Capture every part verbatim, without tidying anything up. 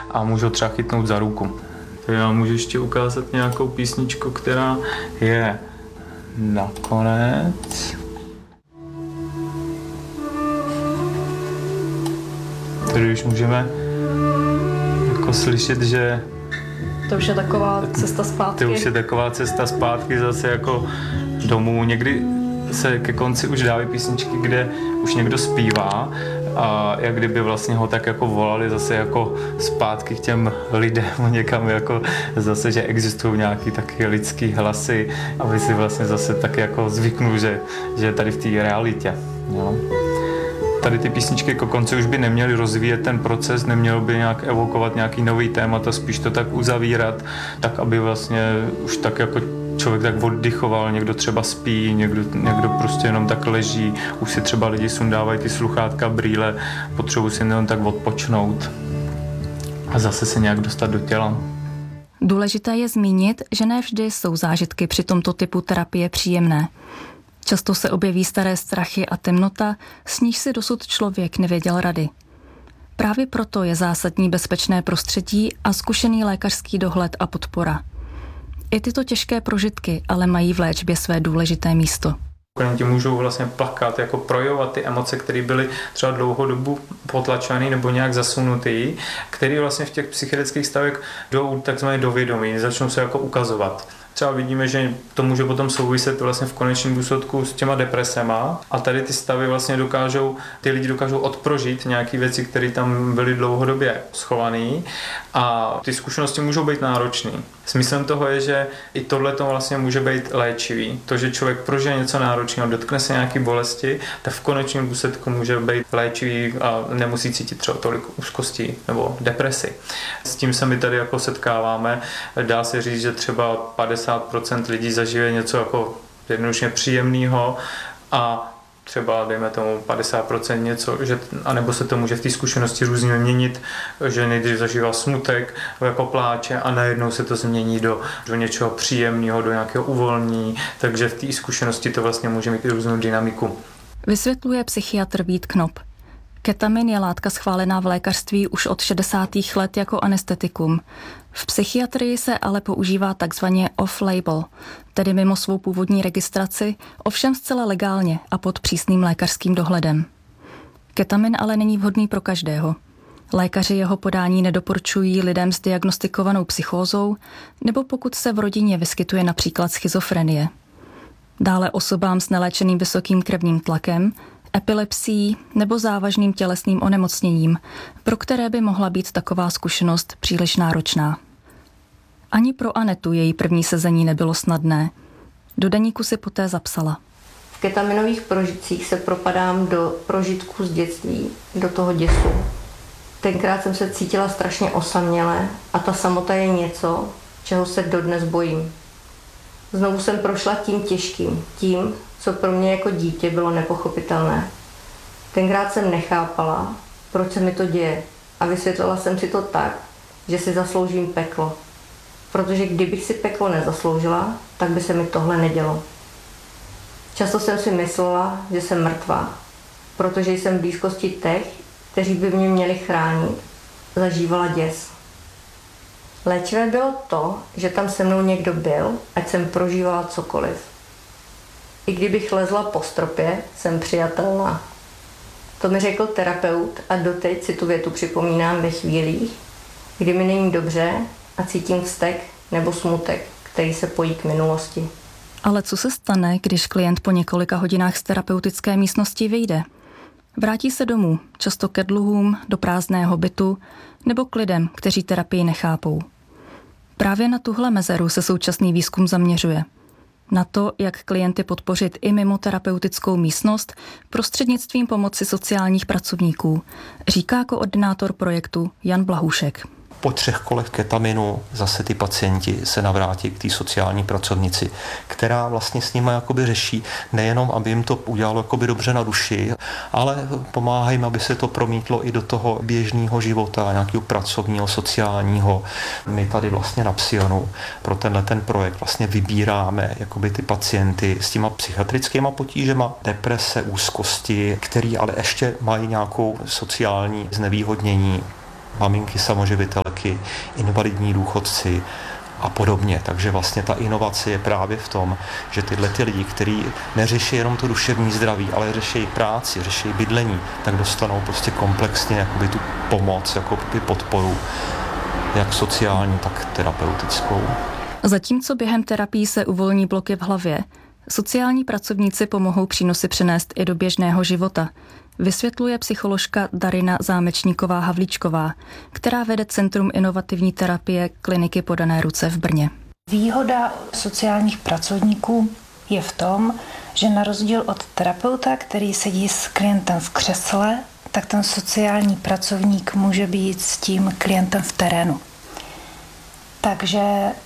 a můžu třeba chytnout za ruku. Já můžu ještě ukázat nějakou písničku, která je nakonec. Tady už můžeme jako slyšet, že to už je taková cesta zpátky. To už je taková cesta zpátky zase jako domů. Někdy se ke konci už dávají písničky, kde už někdo zpívá a jak kdyby vlastně ho tak jako volali zase jako zpátky k těm lidem někam jako zase, že existují nějaký taky lidský hlasy, aby si vlastně zase tak jako zvyknul, že, že je tady v té realitě. Jo. Tady ty písničky jako konce už by neměly rozvíjet ten proces, nemělo by nějak evokovat nějaký nový témata, spíš to tak uzavírat, tak aby vlastně už tak jako člověk tak oddychoval, někdo třeba spí, někdo, někdo prostě jenom tak leží, už si třeba lidi sundávají ty sluchátka, brýle, potřebují si jenom tak odpočnout a zase se nějak dostat do těla. Důležité je zmínit, že ne vždy jsou zážitky při tomto typu terapie příjemné. Často se objeví staré strachy a temnota, s níž si dosud člověk nevěděl rady. Právě proto je zásadní bezpečné prostředí a zkušený lékařský dohled a podpora. I tyto těžké prožitky ale mají v léčbě své důležité místo. Klienti můžou vlastně plakat, jako projevovat ty emoce, které byly třeba dlouhou dobu potlačené nebo nějak zasunutý, které vlastně v těch psychiatrických stavech jdou takzvaně do vědomí, začnou se jako ukazovat. Třeba vidíme, že to může potom souviset vlastně v konečném důsledku s těma depresema a tady ty stavy vlastně dokážou, ty lidi dokážou odprožit nějaké věci, které tam byly dlouhodobě schované a ty zkušenosti můžou být náročné. Smyslem toho je, že i tohle to vlastně může být léčivý. To, že člověk prožije něco náročného, dotkne se nějaké bolesti, tak v konečném důsledku může být léčivý a nemusí cítit třeba tolik úzkosti nebo depresi. S tím se my tady jako setkáváme. Dá se říct, že třeba padesát procent lidí zažije něco jako jednoduše příjemného a třeba dejme tomu padesát procent něco, že, anebo se to může v té zkušenosti různě měnit, že nejdřív zažívá smutek, jako pláče a najednou se to změní do, do něčeho příjemného, do nějakého uvolnění, takže v té zkušenosti to vlastně může mít různou dynamiku. Vysvětluje psychiatr Vít Knop. Ketamin je látka schválená v lékařství už od šedesátých let jako anestetikum. V psychiatrii se ale používá takzvaně off-label, tedy mimo svou původní registraci, ovšem zcela legálně a pod přísným lékařským dohledem. Ketamin ale není vhodný pro každého. Lékaři jeho podání nedoporučují lidem s diagnostikovanou psychózou nebo pokud se v rodině vyskytuje například schizofrenie. Dále osobám s neléčeným vysokým krevním tlakem, epilepsií nebo závažným tělesným onemocněním, pro které by mohla být taková zkušenost příliš náročná. Ani pro Anetu její první sezení nebylo snadné. Do deníku si poté zapsala. V ketaminových prožitcích se propadám do prožitků z dětství, do toho děsu. Tenkrát jsem se cítila strašně osaměle a ta samota je něco, čeho se dodnes bojím. Znovu jsem prošla tím těžkým, tím, co pro mě jako dítě bylo nepochopitelné. Tenkrát jsem nechápala, proč se mi to děje a vysvětlila jsem si to tak, že si zasloužím peklo. Protože kdybych si peklo nezasloužila, tak by se mi tohle nedělo. Často jsem si myslela, že jsem mrtvá, protože jsem v blízkosti těch, kteří by mě měli chránit, zažívala děs. Léčivé bylo to, že tam se mnou někdo byl, ať jsem prožívala cokoliv. I kdybych lezla po stropě, jsem přijatelná. To mi řekl terapeut a doteď si tu větu připomínám ve chvílích, kdy mi není dobře a cítím vztek nebo smutek, který se pojí k minulosti. Ale co se stane, když klient po několika hodinách z terapeutické místnosti vyjde? Vrátí se domů, často ke dluhům, do prázdného bytu nebo k lidem, kteří terapii nechápou. Právě na tuhle mezeru se současný výzkum zaměřuje. Na to, jak klienty podpořit i mimo terapeutickou místnost prostřednictvím pomoci sociálních pracovníků, říká koordinátor projektu Jan Blahůšek. Po třech kolech ketaminu zase ty pacienti se navrátí k té sociální pracovnici, která vlastně s nimi jakoby řeší nejenom, aby jim to udělalo jakoby dobře na duši, ale pomáhá jim, aby se to promítlo i do toho běžného života, nějakého pracovního, sociálního. My tady vlastně na Psionu pro tenhle ten projekt vlastně vybíráme jakoby ty pacienty s těma psychiatrickýma potížema, deprese, úzkosti, který ale ještě mají nějakou sociální znevýhodnění. maminky samoživitelky, invalidní důchodci a podobně. Takže vlastně ta inovace je právě v tom, že tyhle ty lidi, kteří neřeší jenom to duševní zdraví, ale řeší práci, řeší bydlení, tak dostanou prostě komplexně jakoby tu pomoc, jakoby podporu, jak sociální, tak terapeutickou. Zatímco během terapii se uvolní bloky v hlavě, sociální pracovníci pomohou přínosy přenést i do běžného života, vysvětluje psycholožka Darina Zámečníková-Havlíčková, která vede Centrum inovativní terapie kliniky Podané ruce v Brně. Výhoda sociálních pracovníků je v tom, že na rozdíl od terapeuta, který sedí s klientem v křesle, tak ten sociální pracovník může být s tím klientem v terénu. Takže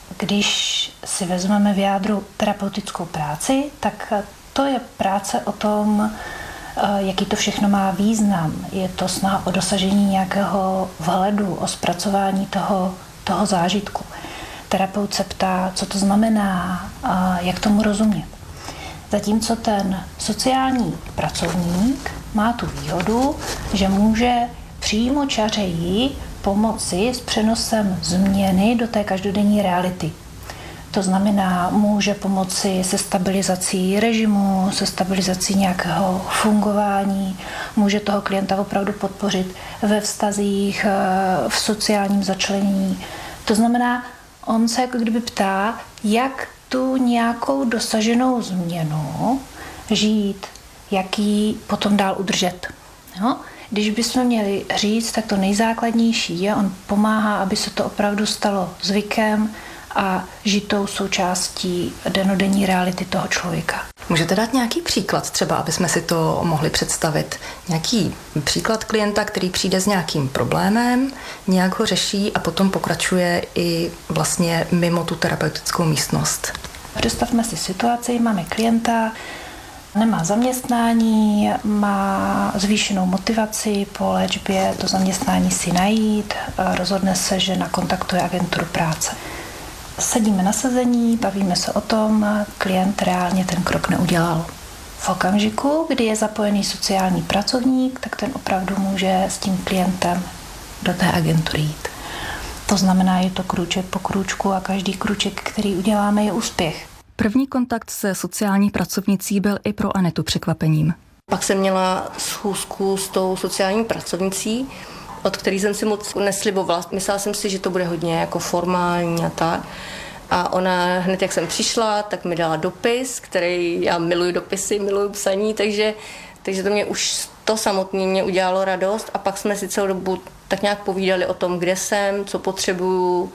když si vezmeme v jádru terapeutickou práci, tak to je práce o tom, jaký to všechno má význam. Je to snaha o dosažení nějakého vhledu, o zpracování toho, toho zážitku. Terapeut se ptá, co to znamená, jak tomu rozumět. Zatímco ten sociální pracovník má tu výhodu, že může přímo čařeji pomoci s přenosem změny do té každodenní reality. To znamená, může pomoci se stabilizací režimu, se stabilizací nějakého fungování, může toho klienta opravdu podpořit ve vztazích, v sociálním začlenění. To znamená, on se jako kdyby ptá, jak tu nějakou dosaženou změnu žít, jak ji potom dál udržet. Jo? Když bychom měli říct, tak to nejzákladnější je, on pomáhá, aby se to opravdu stalo zvykem a žitou součástí denodenní reality toho člověka. Můžete dát nějaký příklad třeba, aby jsme si to mohli představit? Nějaký příklad klienta, který přijde s nějakým problémem, nějak ho řeší a potom pokračuje i vlastně mimo tu terapeutickou místnost. Představme si situaci, máme klienta, nemá zaměstnání, má zvýšenou motivaci po léčbě to zaměstnání si najít, rozhodne se, že nakontaktuje agenturu práce. Sedíme na sezení, bavíme se o tom, klient reálně ten krok neudělal. V okamžiku, kdy je zapojený sociální pracovník, tak ten opravdu může s tím klientem do té agentury jít. To znamená, je to krůček po krůčku a každý krůček, který uděláme, je úspěch. První kontakt se sociální pracovnicí byl i pro Anetu překvapením. Pak jsem měla schůzku s tou sociální pracovnicí, od který jsem si moc neslibovala. Myslela jsem si, že to bude hodně jako formální a tak. A ona hned, jak jsem přišla, tak mi dala dopis, který, já miluji dopisy, miluji psaní, takže, takže to mě už to samotné mě udělalo radost. A pak jsme si celou dobu tak nějak povídali o tom, kde jsem, co potřebuju.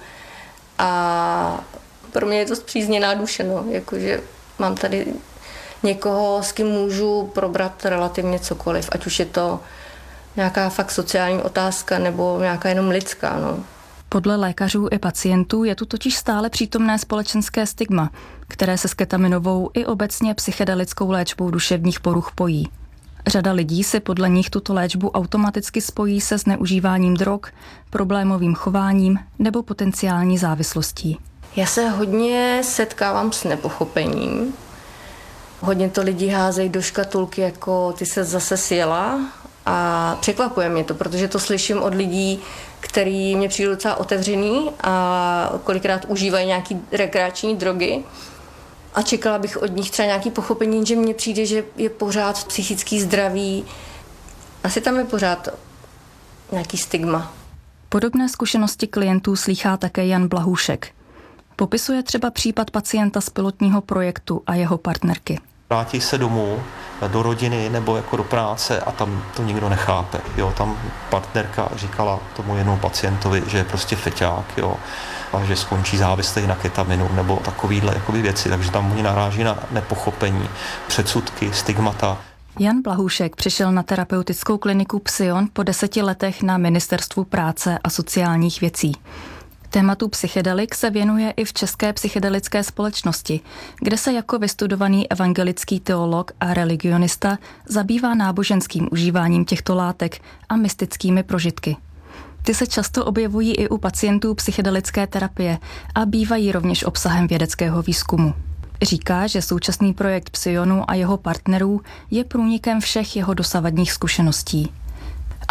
A pro mě je to zpřízněná duše, no. Jakože mám tady někoho, s kým můžu probrat relativně cokoliv, ať už je to nějaká fakt sociální otázka nebo nějaká jenom lidská. No. Podle lékařů i pacientů je tu totiž stále přítomné společenské stigma, které se s ketaminovou i obecně psychedelickou léčbou duševních poruch pojí. Řada lidí si podle nich tuto léčbu automaticky spojí se zneužíváním drog, problémovým chováním nebo potenciální závislostí. Já se hodně setkávám s nepochopením. Hodně to lidi házejí do škatulky, jako ty se zase sjela. A překvapuje mě to, protože to slyším od lidí, který mě přijdou docela otevřený a kolikrát užívají nějaký rekreační drogy. A čekala bych od nich třeba nějaké pochopení, že mně přijde, že je pořád psychický zdraví. Asi tam je pořád nějaký stigma. Podobné zkušenosti klientů slýchá také Jan Blahůšek. Popisuje třeba případ pacienta z pilotního projektu a jeho partnerky. Vrátí se domů, do rodiny nebo jako do práce a tam to nikdo nechápe. Jo, tam partnerka říkala tomu jednomu pacientovi, že je prostě feťák, jo, a že skončí závislý na ketaminu nebo takovýhle jakoby věci, takže tam oni naráží na nepochopení, předsudky, stigmata. Jan Blahůšek přišel na terapeutickou kliniku Psion po deseti letech na Ministerstvu práce a sociálních věcí. Tématu psychedelik se věnuje i v České psychedelické společnosti, kde se jako vystudovaný evangelický teolog a religionista zabývá náboženským užíváním těchto látek a mystickými prožitky. Ty se často objevují i u pacientů psychedelické terapie a bývají rovněž obsahem vědeckého výzkumu. Říká, že současný projekt Psionu a jeho partnerů je průnikem všech jeho dosavadních zkušeností.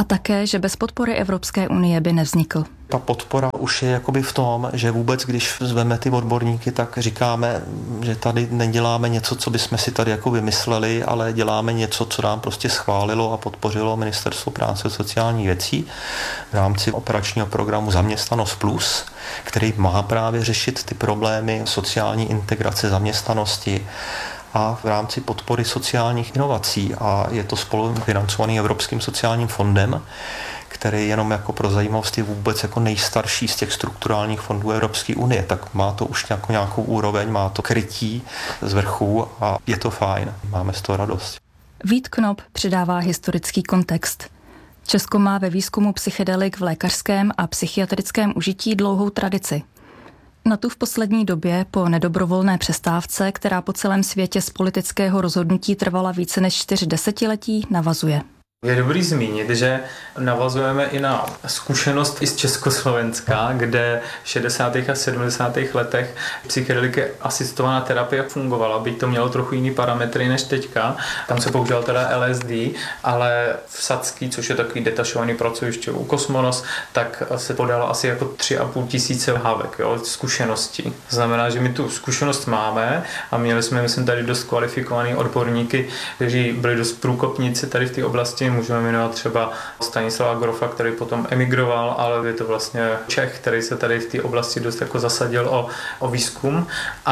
A také, že bez podpory Evropské unie by nevznikl. Ta podpora už je jakoby v tom, že vůbec, když zveme ty odborníky, tak říkáme, že tady neděláme něco, co bychom si tady jako vymysleli, ale děláme něco, co nám prostě schválilo a podpořilo Ministerstvo práce a sociálních věcí v rámci operačního programu Zaměstnanost plus, který má právě řešit ty problémy sociální integrace zaměstnanosti a v rámci podpory sociálních inovací. A je to spolufinancovaný Evropským sociálním fondem, který jenom jako pro zajímavost je vůbec jako nejstarší z těch strukturálních fondů Evropské unie, tak má to už nějakou, nějakou úroveň, má to krytí z vrchu a je to fajn, máme z toho radost. Vít Knop přidává historický kontext. Česko má ve výzkumu psychedelik v lékařském a psychiatrickém užití dlouhou tradici. Na tu v poslední době po nedobrovolné přestávce, která po celém světě z politického rozhodnutí trvala více než čtyři desetiletí, navazuje. Je dobrý zmínit, že navazujeme i na zkušenost i z Československa, kde v šedesátých a sedmdesátých letech psychedelika asistovaná terapie fungovala, byť to mělo trochu jiný parametry než teďka. Tam se používal teda L S D, ale v Sadský, což je takový detašovaný pracoviště u Kosmonos, tak se podalo asi jako tři a půl tisíce hávek, jo, zkušeností. To znamená, že my tu zkušenost máme a měli jsme, myslím, tady dost kvalifikovaný odborníky, kteří byli dost průkopníci tady v té oblasti. Můžeme jmenovat třeba Stanislava Grofa, který potom emigroval, ale je to vlastně Čech, který se tady v té oblasti dost jako zasadil o, o výzkum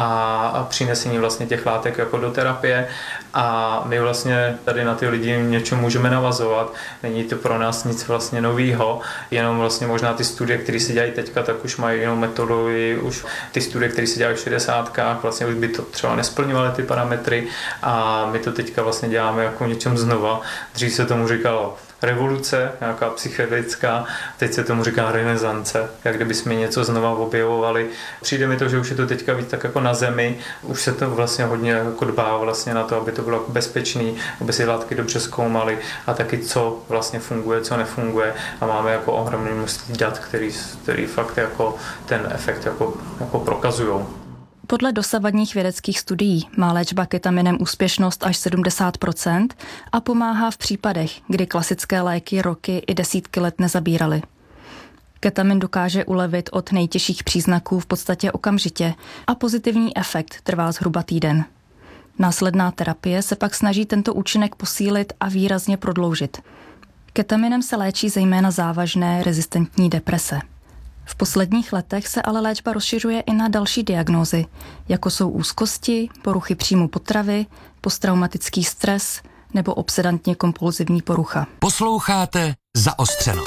a přinesení vlastně těch látek jako do terapie. A my vlastně tady na ty lidi něco můžeme navazovat. Není to pro nás nic vlastně novýho, jenom vlastně možná ty studie, které se dělají teďka, tak už mají jinou metodologii, už ty studie, které se dělají v šedesátkách, vlastně už by to třeba nesplňovaly ty parametry a my to teďka vlastně děláme jako něčem znova. Dřív se tomu říkalo revoluce, nějaká psychedelická, teď se tomu říká renesance, jak kdyby jsme něco znova objevovali. Přijde mi to, že už je to teďka víc tak jako na zemi, už se to vlastně hodně jako dbá vlastně na to, aby to bylo bezpečný, aby si látky dobře zkoumaly a taky co vlastně funguje, co nefunguje a máme jako ohromné množství dat, který, který fakt jako ten efekt jako, jako prokazují. Podle dosavadních vědeckých studií má léčba ketaminem úspěšnost až sedmdesát procent a pomáhá v případech, kdy klasické léky roky i desítky let nezabíraly. Ketamin dokáže ulevit od nejtěžších příznaků v podstatě okamžitě a pozitivní efekt trvá zhruba týden. Následná terapie se pak snaží tento účinek posílit a výrazně prodloužit. Ketaminem se léčí zejména závažné rezistentní deprese. V posledních letech se ale léčba rozšiřuje i na další diagnózy, jako jsou úzkosti, poruchy příjmu potravy, posttraumatický stres nebo obsedantně kompulzivní porucha. Posloucháte Zaostřeno.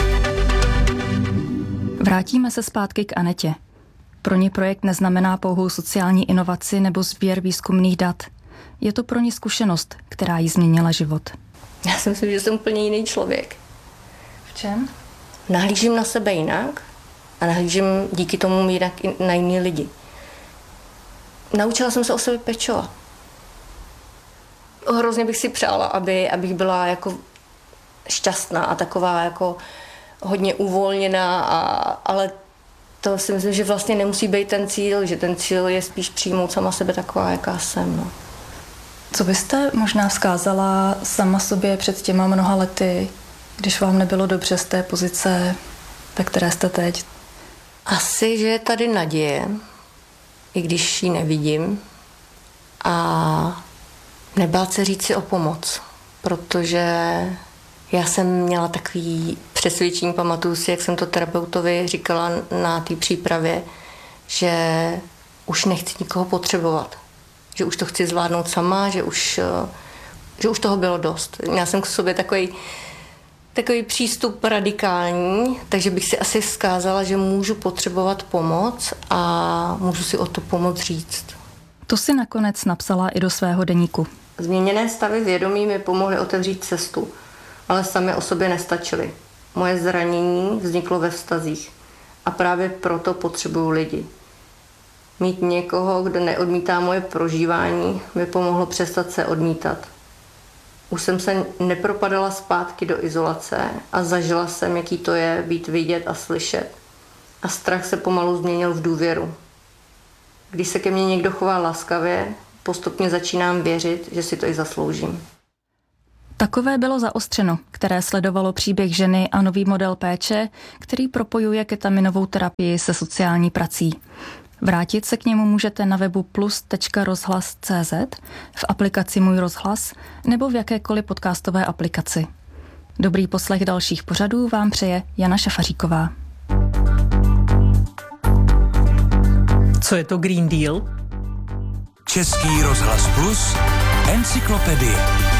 Vrátíme se zpátky k Anetě. Pro ní projekt neznamená pouhou sociální inovaci nebo sběr výzkumných dat. Je to pro ní zkušenost, která jí změnila život. Já si myslím, že jsem úplně jiný člověk. V čem? Nahlížím na sebe jinak a nahlížím díky tomu jinak i na jiný lidi. Naučila jsem se o sebe pečovat. Hrozně bych si přála, aby, abych byla jako šťastná a taková jako hodně uvolněná, a, ale to si myslím, že vlastně nemusí být ten cíl, že ten cíl je spíš přijmout sama sebe taková, jaká jsem. No. Co byste možná vzkázala sama sobě před těma mnoha lety, když vám nebylo dobře z té pozice, ve které jste teď? Asi, že je tady naděje, i když ji nevidím, a nebát se říct si o pomoc, protože já jsem měla takový přesvědčení, pamatuju si, jak jsem to terapeutovi říkala na té přípravě, že už nechci nikoho potřebovat, že už to chci zvládnout sama, že už, že už toho bylo dost. Měla jsem k sobě takový, takový přístup radikální, takže bych si asi vzkázala, že můžu potřebovat pomoc a můžu si o to pomoc říct. To si nakonec napsala i do svého deníku. Změněné stavy vědomí mi pomohly otevřít cestu, ale sami o sobě nestačily. Moje zranění vzniklo ve vztazích a právě proto potřebuju lidi. Mít někoho, kdo neodmítá moje prožívání, mi pomohlo přestat se odmítat. Už jsem se nepropadala zpátky do izolace a zažila jsem, jaký to je být vidět a slyšet. A strach se pomalu změnil v důvěru. Když se ke mně někdo chová laskavě, postupně začínám věřit, že si to i zasloužím. Takové bylo Zaostřeno, které sledovalo příběh ženy a nový model péče, který propojuje ketaminovou terapii se sociální prací. Vrátit se k němu můžete na webu plus tečka rozhlas tečka cé zet, v aplikaci Můj rozhlas nebo v jakékoliv podcastové aplikaci. Dobrý poslech dalších pořadů vám přeje Jana Šafaříková. Co je to Green Deal? Český rozhlas plus, encyklopedie.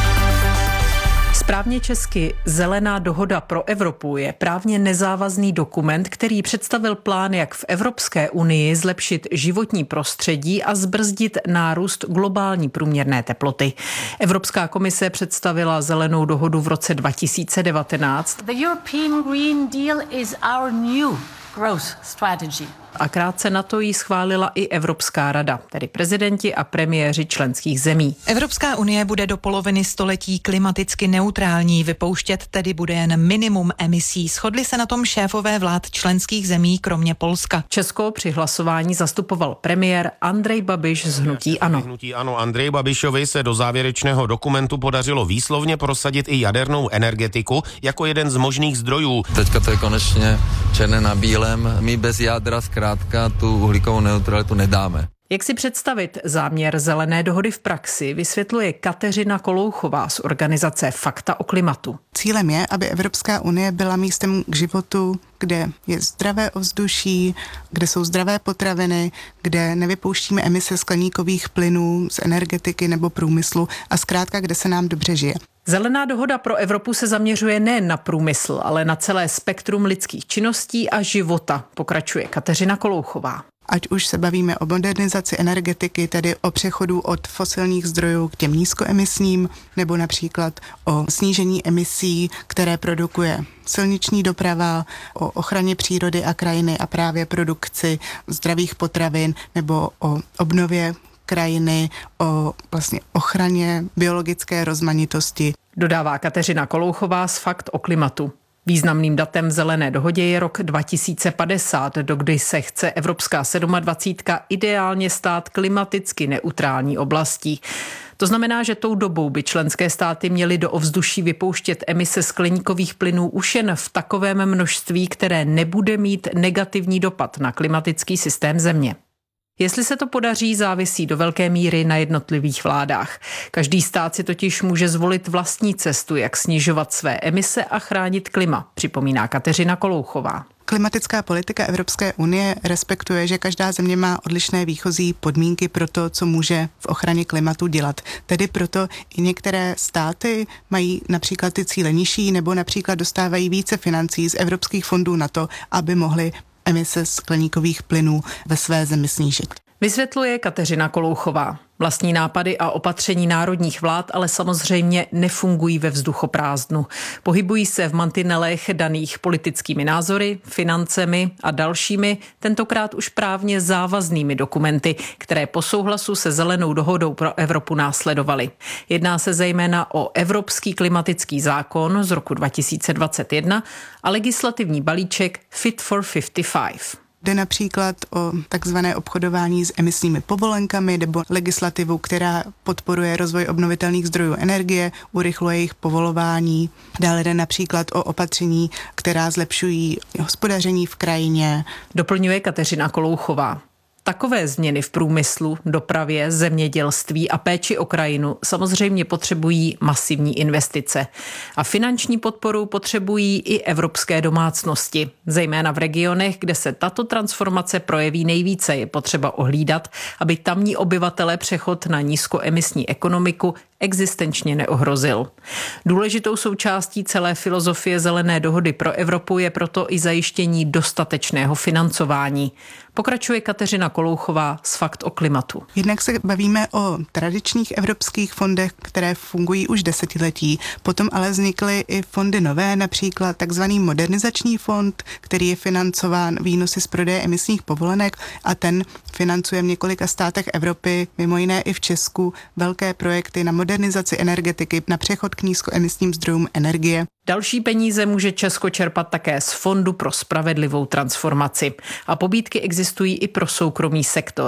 Správně česky Zelená dohoda pro Evropu je právně nezávazný dokument, který představil plán, jak v Evropské unii zlepšit životní prostředí a zbrzdit nárůst globální průměrné teploty. Evropská komise představila Zelenou dohodu v roce dva tisíce devatenáct. The European Green Deal is our new growth strategy. A krátce na to ji schválila i Evropská rada, tedy prezidenti a premiéři členských zemí. Evropská unie bude do poloviny století klimaticky neutrální, vypouštět tedy bude jen minimum emisí. Shodli se na tom šéfové vlád členských zemí, kromě Polska. Česko při hlasování zastupoval premiér Andrej Babiš z Hnutí ANO. Hnutí ANO Andrej Babišovi se do závěrečného dokumentu podařilo výslovně prosadit i jadernou energetiku jako jeden z možných zdrojů. Teďka to je konečně černé na bílém. My bez jádra zkrátka tu uhlíkovou neutralitu nedáme. Jak si představit záměr Zelené dohody v praxi, vysvětluje Kateřina Kolouchová z organizace Fakta o klimatu. Cílem je, aby Evropská unie byla místem k životu, kde je zdravé ovzduší, kde jsou zdravé potraviny, kde nevypouštíme emise skleníkových plynů z energetiky nebo průmyslu a zkrátka, kde se nám dobře žije. Zelená dohoda pro Evropu se zaměřuje nejen na průmysl, ale na celé spektrum lidských činností a života, pokračuje Kateřina Kolouchová. Ať už se bavíme o modernizaci energetiky, tedy o přechodu od fosilních zdrojů k těm nízkoemisním, nebo například o snížení emisí, které produkuje silniční doprava, o ochraně přírody a krajiny a právě produkci zdravých potravin, nebo o obnově krajiny, o vlastně ochraně biologické rozmanitosti. Dodává Kateřina Kolouchová z Fakt o klimatu. Významným datem v Zelené dohodě je rok dva tisíce padesát, dokdy se chce Evropská dvacítka sedm ideálně stát klimaticky neutrální oblastí. To znamená, že tou dobou by členské státy měly do ovzduší vypouštět emise skleníkových plynů už jen v takovém množství, které nebude mít negativní dopad na klimatický systém země. Jestli se to podaří, závisí do velké míry na jednotlivých vládách. Každý stát si totiž může zvolit vlastní cestu, jak snižovat své emise a chránit klima, připomíná Kateřina Kolouchová. Klimatická politika Evropské unie respektuje, že každá země má odlišné výchozí podmínky pro to, co může v ochraně klimatu dělat. Tedy proto i některé státy mají například ty cíle nižší nebo například dostávají více financí z evropských fondů na to, aby mohly emise skleníkových plynů ve své zemi snížit. Vysvětluje Kateřina Kolouchová. Vlastní nápady a opatření národních vlád ale samozřejmě nefungují ve vzduchoprázdnu. Pohybují se v mantinelech daných politickými názory, financemi a dalšími, tentokrát už právně závaznými dokumenty, které po souhlasu se Zelenou dohodou pro Evropu následovaly. Jedná se zejména o Evropský klimatický zákon z roku dva tisíce dvacet jedna a legislativní balíček Fit for padesát pět. Jde například o takzvané obchodování s emisními povolenkami nebo legislativu, která podporuje rozvoj obnovitelných zdrojů energie, urychluje jejich povolování. Dále jde například o opatření, která zlepšují hospodaření v krajině. Doplňuje Kateřina Kolouchová. Takové změny v průmyslu, dopravě, zemědělství a péči o krajinu samozřejmě potřebují masivní investice. A finanční podporu potřebují i evropské domácnosti. Zejména v regionech, kde se tato transformace projeví nejvíce, je potřeba ohlídat, aby tamní obyvatele přechod na nízkoemisní ekonomiku existenčně neohrozil. Důležitou součástí celé filozofie Zelené dohody pro Evropu je proto i zajištění dostatečného financování. Pokračuje Kateřina Kolouchová z Fakt o klimatu. Jednak se bavíme o tradičních evropských fondech, které fungují už desetiletí. Potom ale vznikly i fondy nové, například takzvaný modernizační fond, který je financován výnosy z prodeje emisních povolenek a ten financuje v několika státech Evropy, mimo jiné i v Česku, velké projekty na modernizaci energetiky, na přechod k nízkoemisním zdrojům energie. Další peníze může Česko čerpat také z Fondu pro spravedlivou transformaci. A pobídky existují i pro soukromý sektor.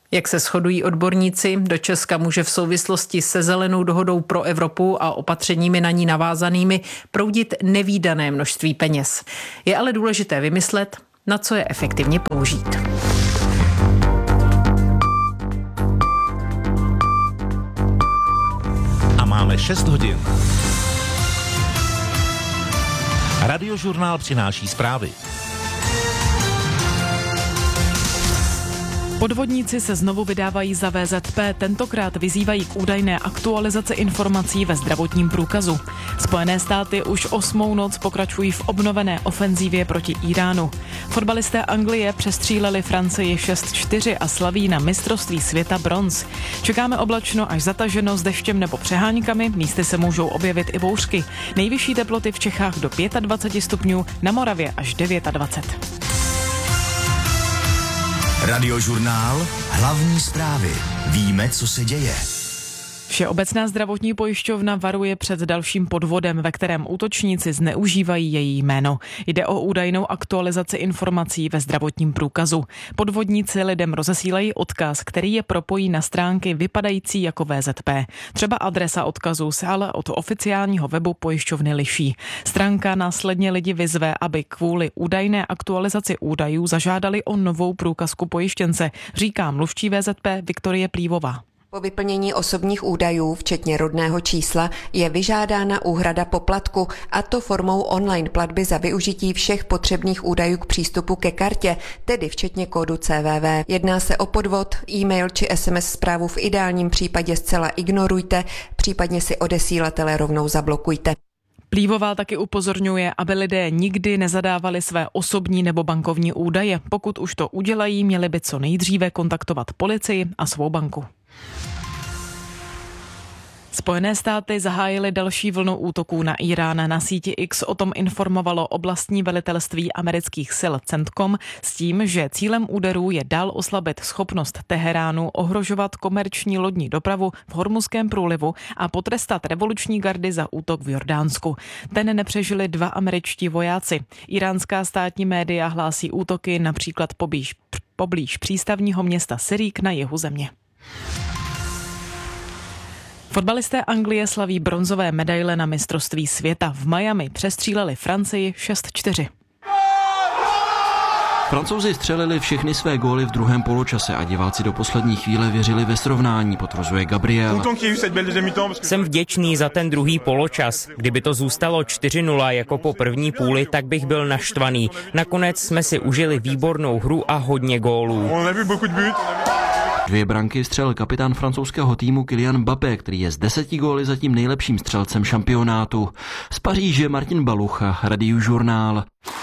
Jak se shodují odborníci, do Česka může v souvislosti se zelenou dohodou pro Evropu a opatřeními na ní navázanými proudit nevídané množství peněz. Je ale důležité vymyslet, na co je efektivně použít. A máme šest hodin. Radiožurnál přináší zprávy. Podvodníci se znovu vydávají za V Z P, tentokrát vyzývají k údajné aktualizaci informací ve zdravotním průkazu. Spojené státy už osmou noc pokračují v obnovené ofenzívě proti Íránu. Fotbalisté Anglie přestříleli Francii šest čtyři a slaví na mistrovství světa bronz. Čekáme oblačno až zataženo s deštěm nebo přeháňkami, místy se můžou objevit i bouřky. Nejvyšší teploty v Čechách do dvacet pět stupňů, na Moravě až dvacet devět. Radiožurnál, hlavní zprávy. Víme, co se děje. Všeobecná zdravotní pojišťovna varuje před dalším podvodem, ve kterém útočníci zneužívají její jméno. Jde o údajnou aktualizaci informací ve zdravotním průkazu. Podvodníci lidem rozesílají odkaz, který je propojí na stránky vypadající jako V Z P. Třeba adresa odkazu se ale od oficiálního webu pojišťovny liší. Stránka následně lidi vyzve, aby kvůli údajné aktualizaci údajů zažádali o novou průkazku pojištěnce, říká mluvčí V Z P Viktorie Plívová. Po vyplnění osobních údajů, včetně rodného čísla, je vyžádána úhrada poplatku, a to formou online platby za využití všech potřebných údajů k přístupu ke kartě, tedy včetně kódu C V V. Jedná se o podvod, e-mail či S M S zprávu v ideálním případě zcela ignorujte, případně si odesílatele rovnou zablokujte. Plívová taky upozorňuje, aby lidé nikdy nezadávali své osobní nebo bankovní údaje. Pokud už to udělají, měli by co nejdříve kontaktovat policii a svou banku. Spojené státy zahájily další vlnu útoků na Irán. Na síti X o tom informovalo oblastní velitelství amerických sil CENTCOM s tím, že cílem úderů je dál oslabit schopnost Teheránu ohrožovat komerční lodní dopravu v Hormuzském průlivu a potrestat revoluční gardy za útok v Jordánsku. Ten nepřežili dva američtí vojáci. Iránská státní média hlásí útoky například poblíž, poblíž přístavního města Sirík na jihu země. Fotbalisté Anglie slaví bronzové medaile na mistrovství světa. V Miami přestříleli Francii šest čtyři. Francouzi střelili všechny své góly v druhém poločase a diváci do poslední chvíle věřili ve srovnání, potvrzuje Gabriel. Jsem vděčný za ten druhý poločas. Kdyby to zůstalo čtyři nula jako po první půli, tak bych byl naštvaný. Nakonec jsme si užili výbornou hru a hodně gólů. Dvě branky střelil kapitán francouzského týmu Kylian Mbappé, který je z deseti góly zatím nejlepším střelcem šampionátu. Z Paříže Martin Balucha, Radiožurnál.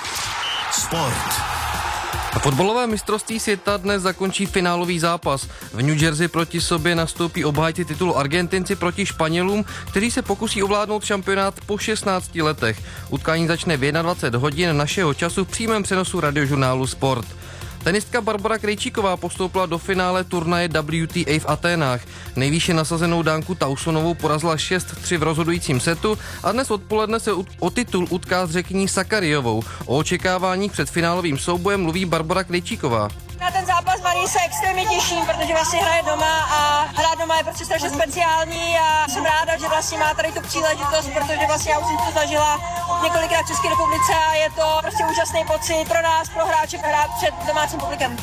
Sport. A fotbalové mistrovství světa dnes zakončí finálový zápas. V New Jersey proti sobě nastoupí obhájci titulu Argentinci proti Španělům, kteří se pokusí ovládnout šampionát po šestnácti letech. Utkání začne v dvacet jedna hodin našeho času v přímém přenosu Radiožurnálu Sport. Tenistka Barbora Krejčíková postoupila do finále turnaje W T A v Aténách. Nejvýše nasazenou Dánku Tausonovou porazila šest tři v rozhodujícím setu a dnes odpoledne se o titul utká s Řekyní Sakarijovou. O očekáváních před finálovým soubojem mluví Barbora Krejčíková. Na ten zápas Marii se extrémně těším, protože vlastně hraje doma a hrát doma je prostě strašně speciální a jsem ráda, že vlastně má tady tu příležitost, protože vlastně já už jsem to zažila několikrát v České republice a je to prostě úžasný pocit pro nás, pro hráče, hrát před domácím publikem.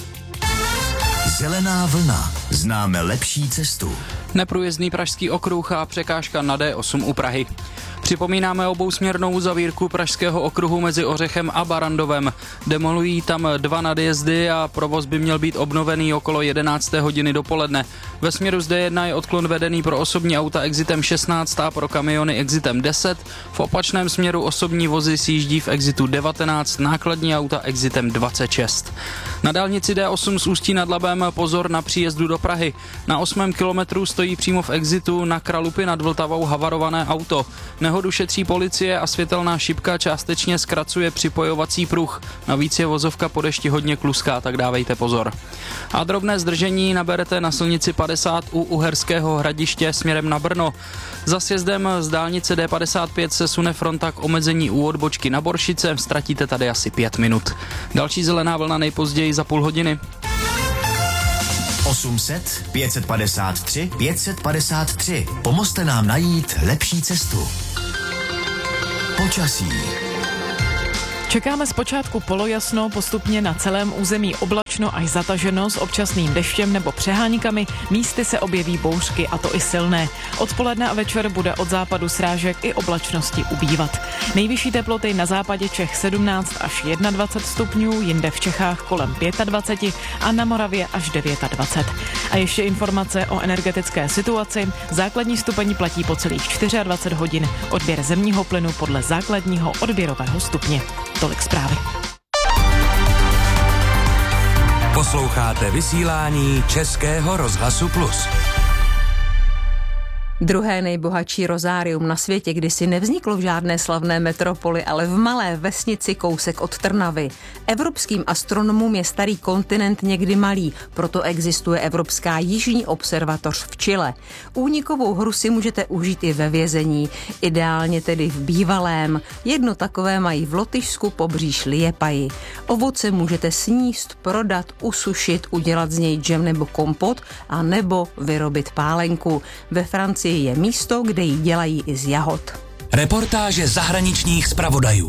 Zelená vlna. Známe lepší cestu. Neprůjezdný pražský okruh a překážka na D osm u Prahy. Připomínáme obousměrnou zavírku pražského okruhu mezi Ořechem a Barandovem. Demolují tam dva nadjezdy a provoz by měl být obnovený okolo jedenácté hodiny dopoledne. Ve směru z D jedna je odklon vedený pro osobní auta exitem šestnáct a pro kamiony exitem deset. V opačném směru osobní vozy sjíždí v exitu devatenáct, nákladní auta exitem dvacet šest. Na dálnici D osm z Ústí nad Labem pozor na příjezdu do Prahy. Na osmém kilometru stojí přímo v exitu na Kralupy nad Vltavou havarované auto. Nehodu šetří policie a světelná šipka částečně zkracuje připojovací pruh. Navíc je vozovka po dešti hodně kluská, tak dávejte pozor. A drobné zdržení naberete na silnici padesát u Uherského Hradiště směrem na Brno. Za sjezdem z dálnice D padesát pět se sune fronta k omezení u odbočky na Boršice, ztratíte tady asi pět minut. Další zelená vlna nejpozději za půl hodiny. osm set pět padesát tři pět padesát tři. Pomozte nám najít lepší cestu. Počasí. Čekáme zpočátku polojasno, postupně na celém území oblačno až zataženo s občasným deštěm nebo přeháňkami, místy se objeví bouřky a to i silné. Odpoledne a večer bude od západu srážek i oblačnosti ubývat. Nejvyšší teploty na západě Čech sedmnáct až dvacet jedna stupňů, jinde v Čechách kolem dvacet pět a na Moravě až dvacet devět. A ještě informace o energetické situaci. Základní stupeň platí po celých dvacet čtyři hodin, odběr zemního plynu podle základního odběrového stupně. Tolik zprávy. Posloucháte vysílání Českého rozhlasu Plus. Druhé nejbohatší rozárium na světě kdysi nevzniklo v žádné slavné metropoli, ale v malé vesnici kousek od Trnavy. Evropským astronomům je starý kontinent někdy malý, proto existuje Evropská jižní observatoř v Chile. Únikovou hru si můžete užít i ve vězení, ideálně tedy v bývalém. Jedno takové mají v Lotyšsku pobříž Liepaji. Ovoce můžete sníst, prodat, usušit, udělat z něj džem nebo kompot a nebo vyrobit pálenku. Ve Francii je místo, kde ji dělají i z jahod. Reportáže zahraničních zpravodajů.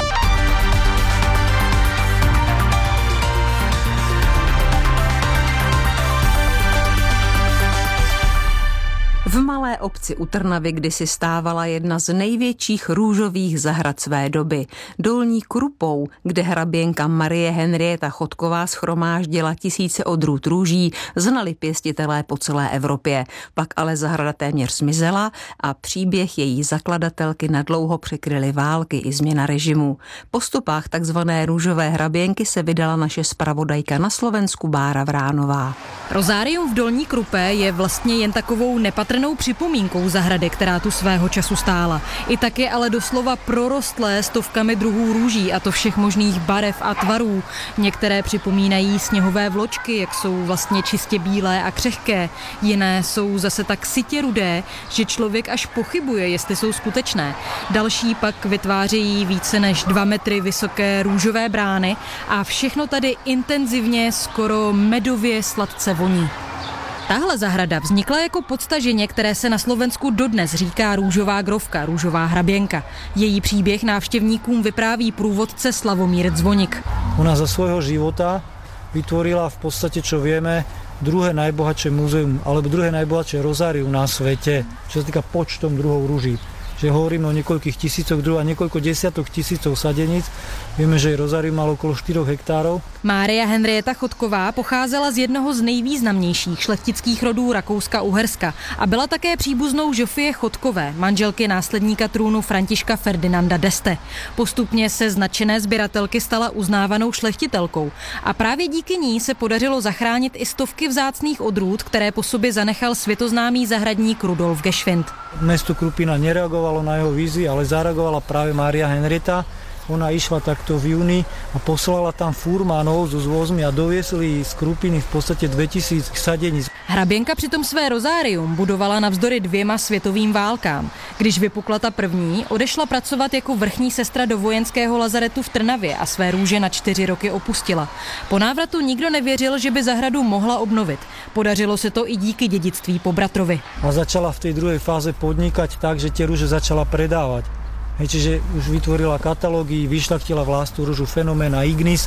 V malé obci u Trnavy kdysi stávala jedna z největších růžových zahrad své doby. Dolní Krupou, kde hraběnka Marie Henrieta Chodková shromáždila tisíce odrůd růží, znali pěstitelé po celé Evropě. Pak ale zahrada téměř zmizela a příběh její zakladatelky nadlouho překryly války i změna režimu. Po stopách takzvané růžové hraběnky se vydala naše zpravodajka na Slovensku Bára Vránová. Rozárium v Dolní Krupé je vlastně jen takovou nepatrnou připomínkou zahrady, která tu svého času stála. I tak je ale doslova prorostlé stovkami druhů růží, a to všech možných barev a tvarů. Některé připomínají sněhové vločky, jak jsou vlastně čistě bílé a křehké. Jiné jsou zase tak sytě rudé, že člověk až pochybuje, jestli jsou skutečné. Další pak vytvářejí více než dva metry vysoké růžové brány a všechno tady intenzivně, skoro medově sladce voní. Tahle zahrada vznikla jako podstaženě, které se na Slovensku dodnes říká růžová grovka, růžová hraběnka. Její příběh návštěvníkům vypráví průvodce Slavomír Zvonik. Ona za svojho života vytvorila v podstate, čo vieme, druhé najbohatšie múzeum, alebo druhé najbohatšie rozárium na svete, čo sa týka počtom druhov rúží. Že hovoríme o niekoľkých tisícoch druhov a niekoľko desiatok tisícov sadeníc. Vieme, že rozárium malo okolo štyroch hektárov. Mária Henrieta Chodková pocházela z jednoho z nejvýznamnějších šlechtických rodů Rakouska-Uherska a byla také příbuznou Žofie Chodkové, manželky následníka trůnu Františka Ferdinanda d'Este. Postupně se z nadšené sběratelky stala uznávanou šlechtitelkou a právě díky ní se podařilo zachránit i stovky vzácných odrůd, které po sobě zanechal světoznámý zahradník Rudolf Geschwind. Mesto Krupina nereagovalo na jeho výzvy, ale zareagovala práve Mária Henrieta. Ona išla takto v júni a poslala tam furmanov so zvozmi a doviesli z Krupiny v podstate dvetisíc sadeníc. Hraběnka přitom své rozárium budovala navzdory dvěma světovým válkám. Když vypukla ta první, odešla pracovat jako vrchní sestra do vojenského lazaretu v Trnavě a své růže na čtyři roky opustila. Po návratu nikdo nevěřil, že by zahradu mohla obnovit. Podařilo se to i díky dědictví po bratrovi. A začala v tej druhej fáze podnikať tak, že tie rúže začala predávať. Hej, čiže už vytvorila katalógy, vyšľachtila vlastnú rúžu Fenoména Ignis.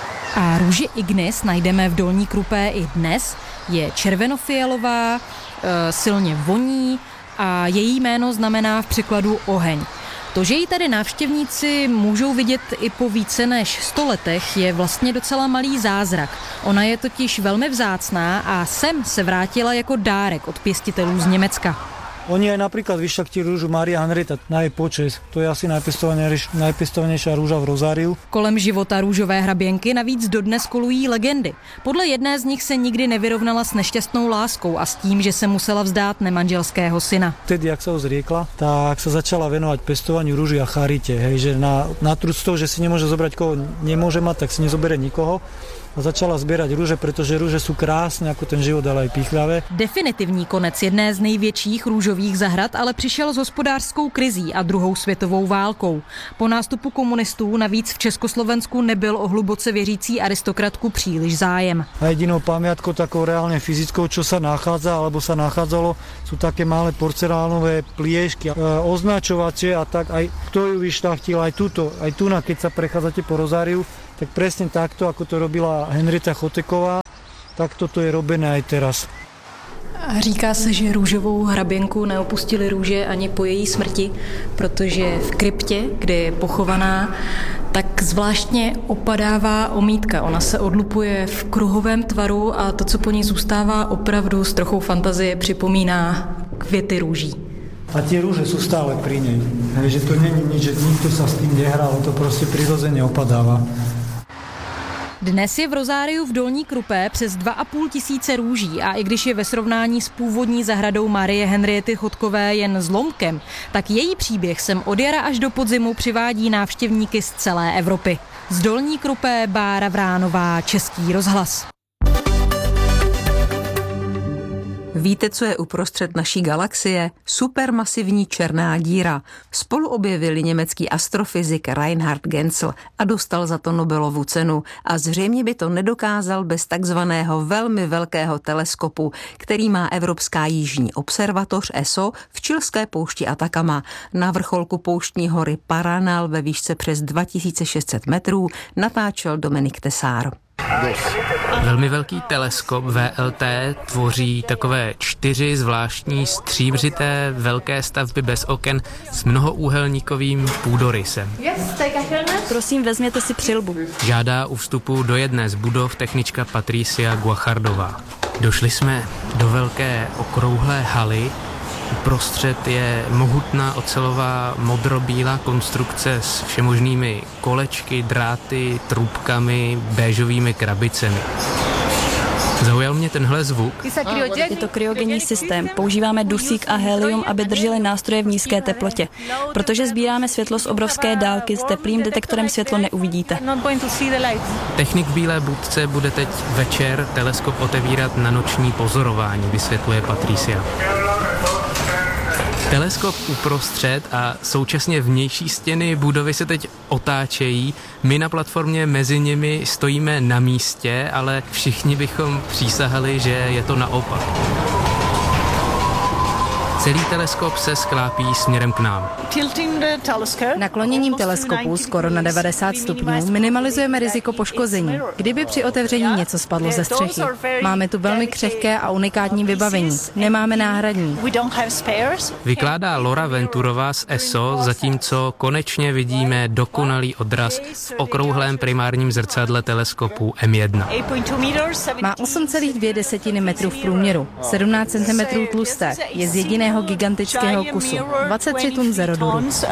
A růži Ignis najdeme v Dolní Krupé i dnes. Je červenofialová, e, silně voní a její jméno znamená v překladu oheň. To, že ji tady návštěvníci můžou vidět i po více než sto letech, je vlastně docela malý zázrak. Ona je totiž velmi vzácná a sem se vrátila jako dárek od pěstitelů z Německa. Oni aj napríklad vyšľachtili rúžu Mária Henrieta na jej počesť. To je asi najpěstovanější rúža v rozáriu. Kolem života růžové hraběnky navíc dodnes kolují legendy. Podle jedné z nich se nikdy nevyrovnala s nešťastnou láskou a s tím, že se musela vzdát nemanželského syna. Vtedy, jak sa ho zriekla, tak sa začala venovať pestovaniu rúží a charite. Hej, že na, na trúd z toho, že si nemôže zobrať koho nemôže mať, tak si nezobere nikoho. a začala zbierať rúže, pretože rúže sú krásne, ako ten život, ale aj pýchľavé. Definitivní konec jedné z největších růžových zahrad ale přišel s hospodářskou krizí a druhou světovou válkou. Po nástupu komunistů navíc v Československu nebyl o hluboce věřící aristokratku příliš zájem. A jedinou pamiatkou takou reálne fyzickou, čo sa nachádza, alebo sa nachádzalo, sú také malé porcelánové pliešky, e, označovacie a tak aj kto ju vyšľachtil aj tuto, aj tu, keď sa prechádzate po Rozáriu, tak presne takto, ako to robila Henrieta Choteková, tak toto je robené aj teraz. A říká se, že růžovou hraběnku neopustili růže ani po její smrti, protože v kryptě, kde je pochovaná, tak zvláštně opadává omítka. Ona se odlupuje v kruhovém tvaru a to, co po ní zůstává, opravdu s trochou fantazie připomíná květy růží. A tie rúže sú stále pri nej. Hej, že to není nič, že nikto sa s tým nehral, to proste prirodzene opadáva. Dnes je v Rozáriu v Dolní Krupé přes dva a půl tisíce růží a i když je ve srovnání s původní zahradou Marie Henriety Chotkové jen zlomkem, tak její příběh sem od jara až do podzimu přivádí návštěvníky z celé Evropy. Z Dolní Krupé Bára Vránová, Český rozhlas. Víte, co je uprostřed naší galaxie? Supermasivní černá díra. Spolu objevili německý astrofyzik Reinhard Genzel a dostal za to Nobelovu cenu. A zřejmě by to nedokázal bez takzvaného velmi velkého teleskopu, který má Evropská jižní observatoř E S O v chilské poušti Atacama. Na vrcholku pouštní hory Paranal ve výšce přes dva tisíce šest set metrů natáčel Dominik Tesár. Velmi velký teleskop V L T tvoří takové čtyři zvláštní stříbřité velké stavby bez oken s mnohoúhelníkovým půdorysem. Prosím, vezměte si přilbu. Žádá u vstupu do jedné z budov technička Patricia Guachardová. Došli jsme do velké okrouhlé haly. Uprostřed je mohutná ocelová modrobílá konstrukce s všemožnými kolečky, dráty, trubkami, béžovými krabicemi. Zaujal mě tenhle zvuk. Je to kryogenní systém. Používáme dusík a helium, aby drželi nástroje v nízké teplotě. Protože sbíráme světlo z obrovské dálky, s teplým detektorem světlo neuvidíte. Technik v bílé budce bude teď večer teleskop otevírat na noční pozorování, vysvětluje Patricia. Teleskop uprostřed a současně vnější stěny budovy se teď otáčejí. My na platformě mezi nimi stojíme na místě, ale všichni bychom přísahali, že je to naopak. Celý teleskop se sklápí směrem k nám. Nakloněním teleskopu skoro na devadesát stupňů minimalizujeme riziko poškození, kdyby při otevření něco spadlo ze střechy. Máme tu velmi křehké a unikátní vybavení. Nemáme náhradní. Vykládá Laura Venturová z E S O, zatímco konečně vidíme dokonalý odraz v okrouhlém primárním zrcadle teleskopu M jedna. Má osm celá dvě desetiny metru v průměru, sedmnáct centimetrů tlusté, je z jediného gigantického kusu, dvacet tři tun zeroduru.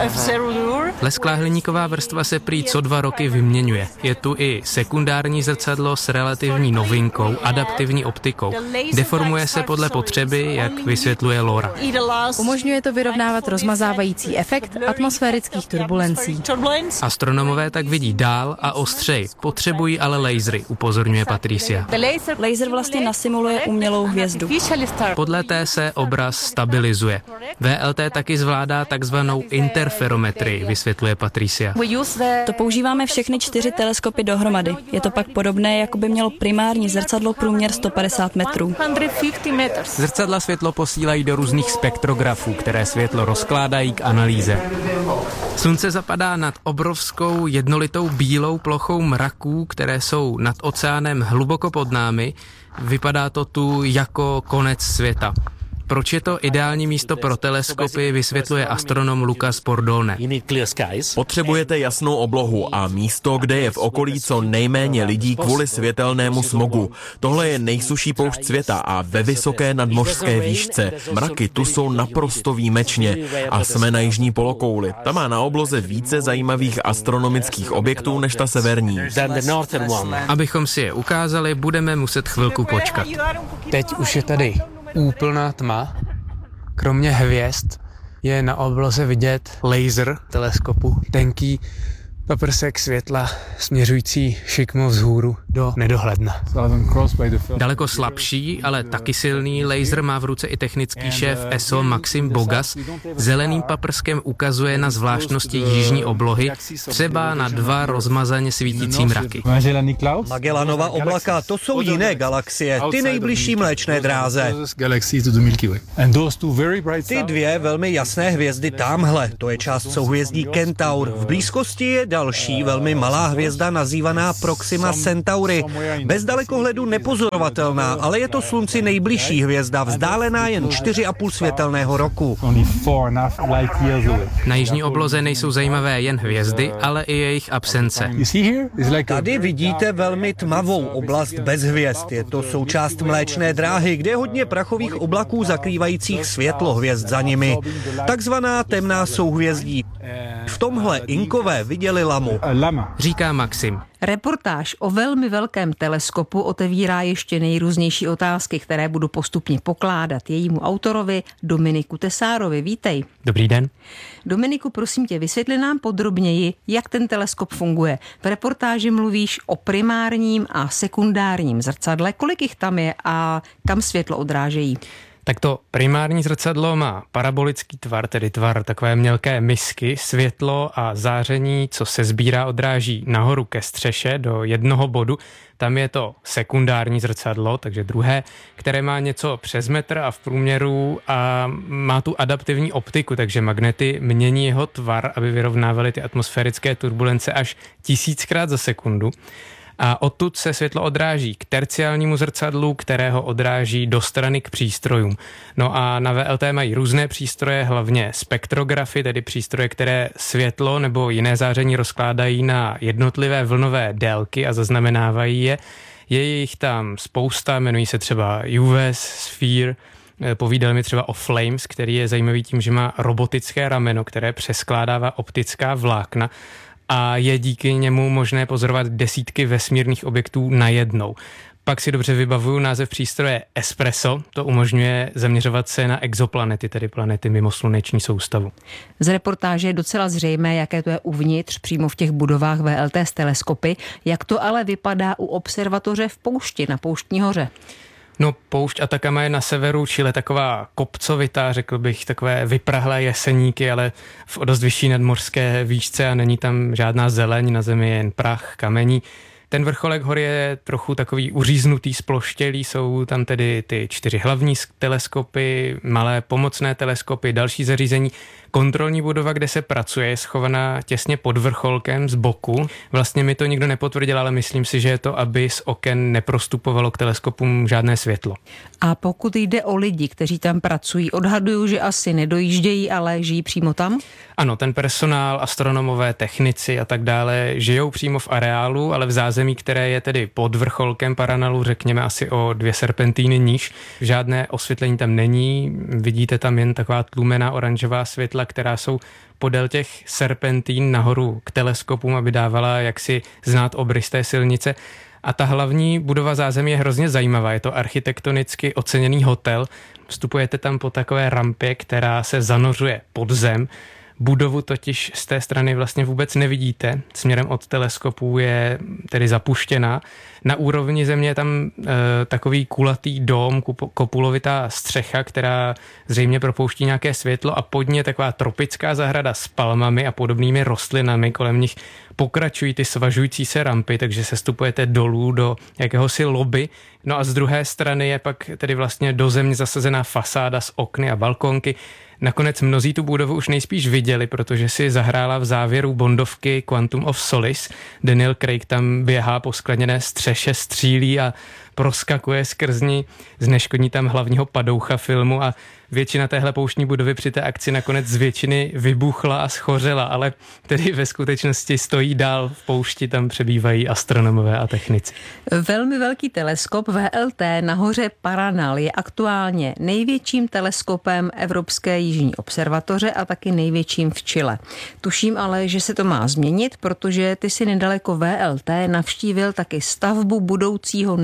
Lesklá hliníková vrstva se prý co dva roky vyměňuje. Je tu i sekundární zrcadlo s relativní novinkou, adaptivní optikou. Deformuje se podle potřeby, jak vysvětluje Laura. Umožňuje to vyrovnávat rozmazávající efekt atmosférických turbulencí. Astronomové tak vidí dál a ostřej. Potřebují ale lasery, upozorňuje Patricia. Laser vlastně nasimuluje umělou hvězdu. Podle té se obraz stabilizuje. V L T taky zvládá takzvanou interferometrii, vysvětluje Patricia. To používáme všechny čtyři teleskopy dohromady. Je to pak podobné, jako by mělo primární zrcadlo průměr sto padesát metrů. Zrcadla světlo posílají do různých spektrografů, které světlo rozkládají k analýze. Slunce zapadá nad obrovskou jednolitou bílou plochou mraků, které jsou nad oceánem hluboko pod námi. Vypadá to tu jako konec světa. Proč je to ideální místo pro teleskopy, vysvětluje astronom Lucas Bordone. Potřebujete jasnou oblohu a místo, kde je v okolí co nejméně lidí kvůli světelnému smogu. Tohle je nejsušší poušť světa a ve vysoké nadmořské výšce. Mraky tu jsou naprosto výjimečně a jsme na jižní polokouli. Ta má na obloze více zajímavých astronomických objektů než ta severní. Abychom si je ukázali, budeme muset chvilku počkat. Teď už je tady úplná tma. Kromě hvězd je na obloze vidět laser teleskopu, tenký paprsek světla směřující šikmo vzhůru do nedohledna. Daleko slabší, ale taky silný laser má v ruce i technický šéf E S O Maxim Bogas. Zeleným paprskem ukazuje na zvláštnosti jižní oblohy, třeba na dva rozmazaně svítící mraky. Magellanova oblaka, to jsou jiné galaxie, ty nejbližší Mléčné dráze. Ty dvě velmi jasné hvězdy tamhle, to je část souhvězdí Kentaur. V blízkosti je další velmi malá hvězda nazývaná Proxima Centauri. Bez dalekohledu nepozorovatelná, ale je to Slunci nejbližší hvězda, vzdálená jen čtyři a půl světelného roku. Na jižní obloze nejsou zajímavé jen hvězdy, ale i jejich absence. Tady vidíte velmi tmavou oblast bez hvězd. Je to součást Mléčné dráhy, kde je hodně prachových oblaků zakrývajících světlo hvězd za nimi. Takzvaná temná souhvězdí. V tomhle Inkové viděli lamu. Říká Maxim. Reportáž o velmi velkém teleskopu otevírá ještě nejrůznější otázky, které budu postupně pokládat jejímu autorovi Dominiku Tesárovi. Vítej. Dobrý den. Dominiku, prosím tě, vysvětli nám podrobněji, jak ten teleskop funguje. V reportáži mluvíš o primárním a sekundárním zrcadle. Kolik jich tam je a kam světlo odrážejí? Tak to primární zrcadlo má parabolický tvar, tedy tvar takové mělké misky. Světlo a záření, co se sbírá, odráží nahoru ke střeše do jednoho bodu. Tam je to sekundární zrcadlo, takže druhé, které má něco přes metr a v průměru a má tu adaptivní optiku, takže magnety mění jeho tvar, aby vyrovnávaly ty atmosférické turbulence až tisíckrát za sekundu. A odtud se světlo odráží k terciálnímu zrcadlu, kterého odráží do strany k přístrojům. No a na V L T mají různé přístroje, hlavně spektrografy, tedy přístroje, které světlo nebo jiné záření rozkládají na jednotlivé vlnové délky a zaznamenávají je. Je jich tam spousta, jmenují se třeba U V S, Sphere. Povídal mi třeba o Flames, který je zajímavý tím, že má robotické rameno, které přeskládává optická vlákna, a je díky němu možné pozorovat desítky vesmírných objektů najednou. Pak si dobře vybavuju název přístroje Espresso, to umožňuje zaměřovat se na exoplanety, tedy planety mimo sluneční soustavu. Z reportáže je docela zřejmé, jaké to je uvnitř, přímo v těch budovách V L T s teleskopy. Jak to ale vypadá u observatoře v poušti, na Pouštní hoře? No, poušť Atacama je na severu Chile taková kopcovitá, řekl bych, takové vyprahlé jeseníky, ale v o dost vyšší nadmořské výšce a není tam žádná zeleň, na zemi je jen prach, kamení. Ten vrcholek hory je trochu takový uříznutý, sploštělý, jsou tam tedy ty čtyři hlavní teleskopy, malé pomocné teleskopy, další zařízení. Kontrolní budova, kde se pracuje, je schovaná těsně pod vrcholkem z boku. Vlastně mi to nikdo nepotvrdil, ale myslím si, že je to, aby z oken neprostupovalo k teleskopům žádné světlo. A pokud jde o lidi, kteří tam pracují, odhaduju, že asi nedojíždějí, ale žijí přímo tam? Ano, ten personál, astronomové, technici a tak dále žijou přímo v areálu, ale v zázemí, které je tedy pod vrcholkem Paranalu, řekněme asi o dvě serpentíny níž. Žádné osvětlení tam není, vidíte tam jen taková tlumená oranžová světla, která jsou podél těch serpentín nahoru k teleskopům, aby dávala jaksi znát obrys té silnice. A ta hlavní budova zázemí je hrozně zajímavá. Je to architektonicky oceněný hotel. Vstupujete tam po takové rampě, která se zanořuje pod zem. Budovu totiž z té strany vlastně vůbec nevidíte. Směrem od teleskopů je tedy zapuštěná. Na úrovni země je tam e, takový kulatý dóm, kopulovitá střecha, která zřejmě propouští nějaké světlo a pod ní taková tropická zahrada s palmami a podobnými rostlinami. Kolem nich pokračují ty svažující se rampy, takže se stupujete dolů do jakéhosi lobby. No a z druhé strany je pak tedy vlastně do země zasazená fasáda s okny a balkonky. Nakonec mnozí tu budovu už nejspíš viděli, protože si zahrála v závěru bondovky Quantum of Solace. Daniel Craig tam běhá po skleněné střeše, střílí a proskakuje skrz ní, zneškodní tam hlavního padoucha filmu a většina téhle pouštní budovy při té akci nakonec z většiny vybuchla a schořela, ale tedy ve skutečnosti stojí dál v poušti, tam přebývají astronomové a technici. Velmi velký teleskop V L T na hoře Paranal je aktuálně největším teleskopem Evropské jižní observatoře a taky největším v Chile. Tuším ale, že se to má změnit, protože ty si nedaleko V L T navštívil taky stavbu budoucího největšího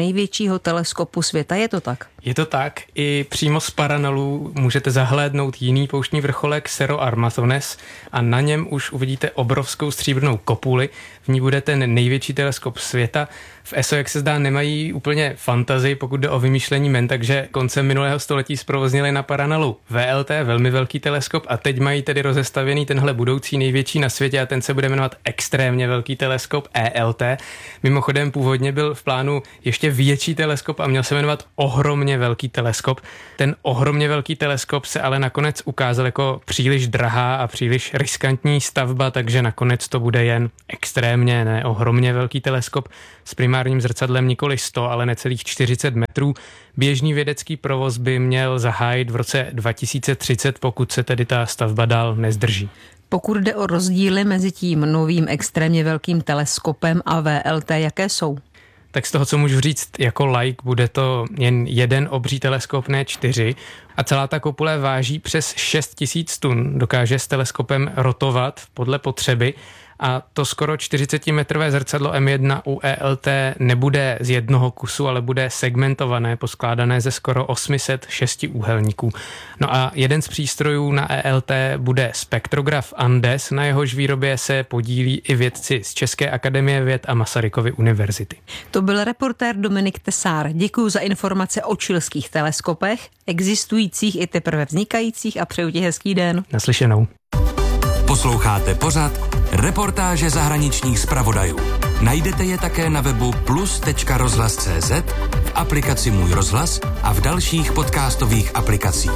největšího teleskopu světa, je to tak? Je to tak, i přímo z Paranelu můžete zahlédnout jiný pouštní vrcholek Cerro Armazones a na něm už uvidíte obrovskou stříbrnou kopuli, v ní bude ten největší teleskop světa. V E S O, jak se zdá, nemají úplně fantazii, pokud jde o vymýšlení men, takže koncem minulého století zprovoznili na Paranelu V L T, velmi velký teleskop, a teď mají tedy rozestavěný tenhle budoucí největší na světě a ten se bude jmenovat extrémně velký teleskop E L T. Mimochodem původně byl v plánu ještě větší teleskop a měl se jmenovat ohromně velký teleskop. Ten ohromně velký teleskop se ale nakonec ukázal jako příliš drahá a příliš riskantní stavba, takže nakonec to bude jen extrémně, ne ohromně velký teleskop s primárním zrcadlem nikoli sto, ale necelých čtyřicet metrů. Běžný vědecký provoz by měl zahájit v roce dva tisíce třicet, pokud se tedy ta stavba dál nezdrží. Pokud jde o rozdíly mezi tím novým extrémně velkým teleskopem a V L T, jaké jsou? Tak z toho, co můžu říct jako laik, bude to jen jeden obří teleskop, ne čtyři. A celá ta kopule váží přes šest tisíc tun. Dokáže s teleskopem rotovat podle potřeby. A to skoro čtyřicetimetrové zrcadlo M jedna u E L T nebude z jednoho kusu, ale bude segmentované, poskládané ze skoro osm set šesti úhelníků. No a jeden z přístrojů na E L T bude spektrograf Andes, na jehož výrobě se podílí i vědci z České akademie věd a Masarykovy univerzity. To byl reportér Dominik Tesár. Děkuji za informace o chilských teleskopech, existujících i teprve vznikajících, a přeju ti hezký den. Naslyšenou. Posloucháte pořad Reportáže zahraničních zpravodajů. Najdete je také na webu plus tečka rozhlas tečka cé zet, v aplikaci Můj rozhlas a v dalších podcastových aplikacích.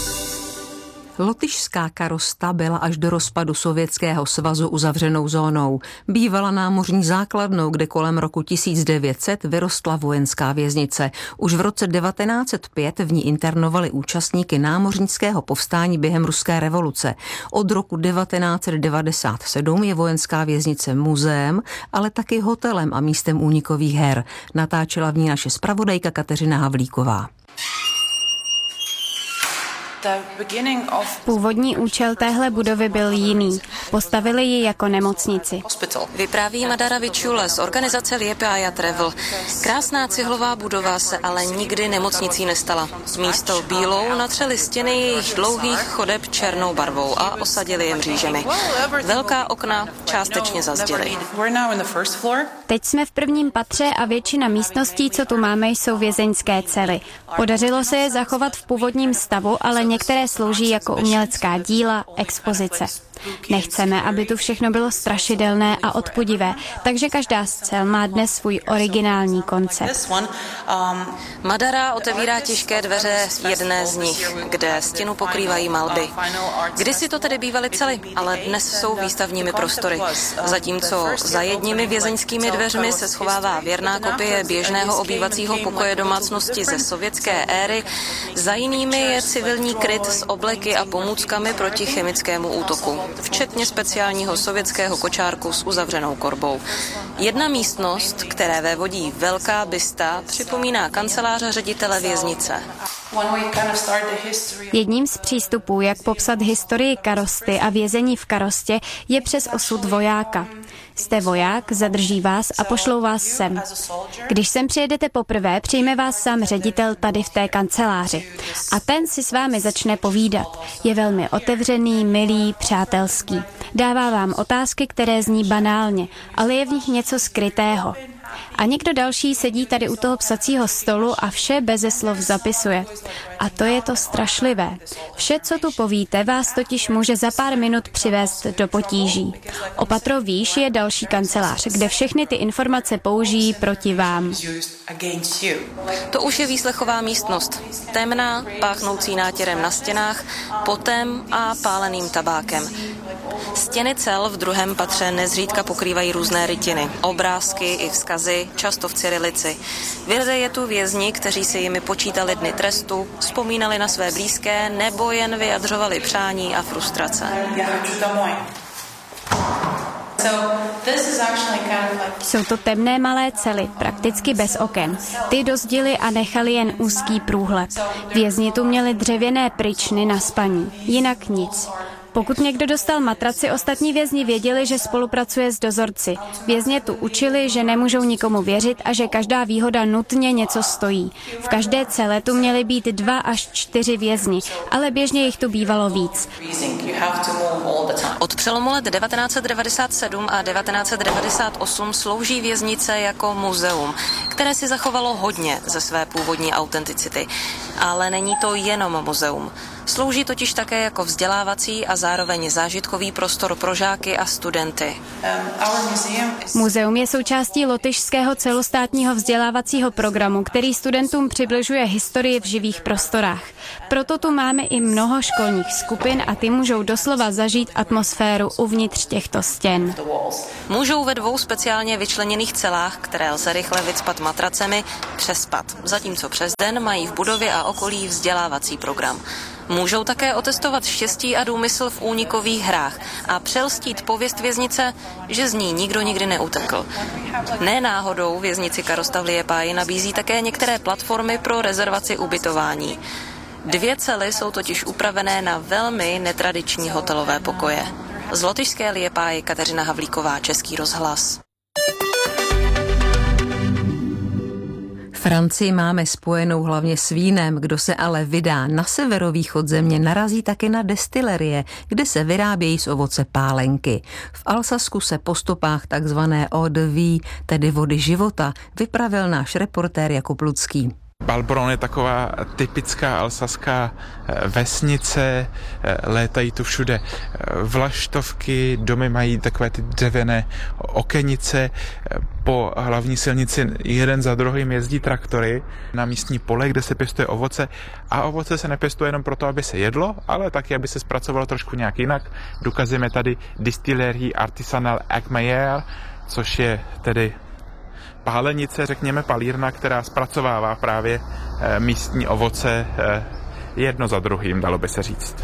Lotyšská Karosta byla až do rozpadu Sovětského svazu uzavřenou zónou. Bývala námořní základnou, kde kolem roku tisíc devět set vyrostla vojenská věznice. Už v roce devatenáct set pět v ní internovali účastníky námořnického povstání během ruské revoluce. Od roku devatenáct set devadesát sedm je vojenská věznice muzeem, ale taky hotelem a místem únikových her. Natáčela v ní naše zpravodajka Kateřina Havlíková. Původní účel téhle budovy byl jiný. Postavili ji jako nemocnici. Vypráví Madara Vičule z organizace Liepaja Travel. Krásná cihlová budova se ale nikdy nemocnicí nestala. Místo bílou natřeli stěny jejich dlouhých chodeb černou barvou a osadili je mřížemi. Velká okna částečně zazděly. Teď jsme v prvním patře a většina místností, co tu máme, jsou vězeňské cely. Podařilo se je zachovat v původním stavu, ale některé slouží jako umělecká díla, expozice. Nechceme, aby tu všechno bylo strašidelné a odpudivé, takže každá z cel má dnes svůj originální koncept. Madara otevírá těžké dveře jedné z nich, kde stěnu pokrývají malby. Kdysi to tedy bývaly cely, ale dnes jsou výstavními prostory. Zatímco za jedními vězeňskými dveřmi se schovává věrná kopie běžného obývacího pokoje domácnosti ze sovětské éry, za jinými je civilní kryt s obleky a pomůckami proti chemickému útoku, včetně speciálního sovětského kočárku s uzavřenou korbou. Jedna místnost, které vévodí velká bysta, připomíná kanceláře ředitele věznice. Jedním z přístupů, jak popsat historii Karosty a vězení v Karostě, je přes osud vojáka. Jste voják, zadrží vás a pošlou vás sem. Když sem přijedete poprvé, přijme vás sám ředitel tady v té kanceláři. A ten si s vámi začne povídat. Je velmi otevřený, milý, přátelský. Dává vám otázky, které zní banálně, ale je v nich něco skrytého. A někdo další sedí tady u toho psacího stolu a vše beze slov zapisuje. A to je to strašlivé. Vše, co tu povíte, vás totiž může za pár minut přivést do potíží. O patro výš je další kancelář, kde všechny ty informace použijí proti vám. To už je výslechová místnost. Temná, páchnoucí nátěrem na stěnách, potem a páleným tabákem. Stěny cel v druhém patře nezřídka pokrývají různé rytiny, obrázky i vzkazy, často v cyrilici. Vyhledají tu vězni, kteří si jimi počítali dny trestu, vzpomínali na své blízké nebo jen vyjadřovali přání a frustrace. Jsou to temné malé cely, prakticky bez oken. Ty dozděli a nechali jen úzký průhled. Vězni tu měli dřevěné pryčny na spaní, jinak nic. Pokud někdo dostal matraci, ostatní vězni věděli, že spolupracuje s dozorci. Vězně tu učili, že nemůžou nikomu věřit a že každá výhoda nutně něco stojí. V každé cele tu měly být dva až čtyři vězni, ale běžně jich tu bývalo víc. Od přelomu let devatenáct set devadesát sedm a devatenáct set devadesát osm slouží věznice jako muzeum, které si zachovalo hodně ze své původní autenticity. Ale není to jenom muzeum. Slouží totiž také jako vzdělávací a zároveň zážitkový prostor pro žáky a studenty. Muzeum je součástí lotyšského celostátního vzdělávacího programu, který studentům přibližuje historii v živých prostorách. Proto tu máme i mnoho školních skupin a ty můžou doslova zažít atmosféru uvnitř těchto stěn. Můžou ve dvou speciálně vyčleněných celách, které lze rychle vycpat matracemi, přespat, zatímco přes den mají v budově a okolí vzdělávací program. Můžou také otestovat štěstí a důmysl v únikových hrách a přelstít pověst věznice, že z ní nikdo nikdy neutekl. Ne náhodou věznici Karosta v Liepáji nabízí také některé platformy pro rezervaci ubytování. Dvě cely jsou totiž upravené na velmi netradiční hotelové pokoje. Z lotyšské Liepáje Kateřina Havlíková, Český rozhlas. Francii máme spojenou hlavně s vínem, kdo se ale vydá na severovýchod země, narazí taky na destilerie, kde se vyrábějí z ovoce pálenky. V Alsasku se po stopách takzvané eau de vie, tedy vody života, vypravil náš reportér Jakub Lucký. Balbron je taková typická alsaská vesnice, létají tu všude vlaštovky, domy mají takové ty dřevěné okenice, po hlavní silnici jeden za druhým jezdí traktory na místní pole, kde se pěstuje ovoce a ovoce se nepěstuje jenom proto, aby se jedlo, ale taky, aby se zpracovalo trošku nějak jinak. Důkazem je tady Distillerie Artisanale Agmeyer, což je tedy pálenice, řekněme palírna, která zpracovává právě e, místní ovoce e, jedno za druhým, dalo by se říct.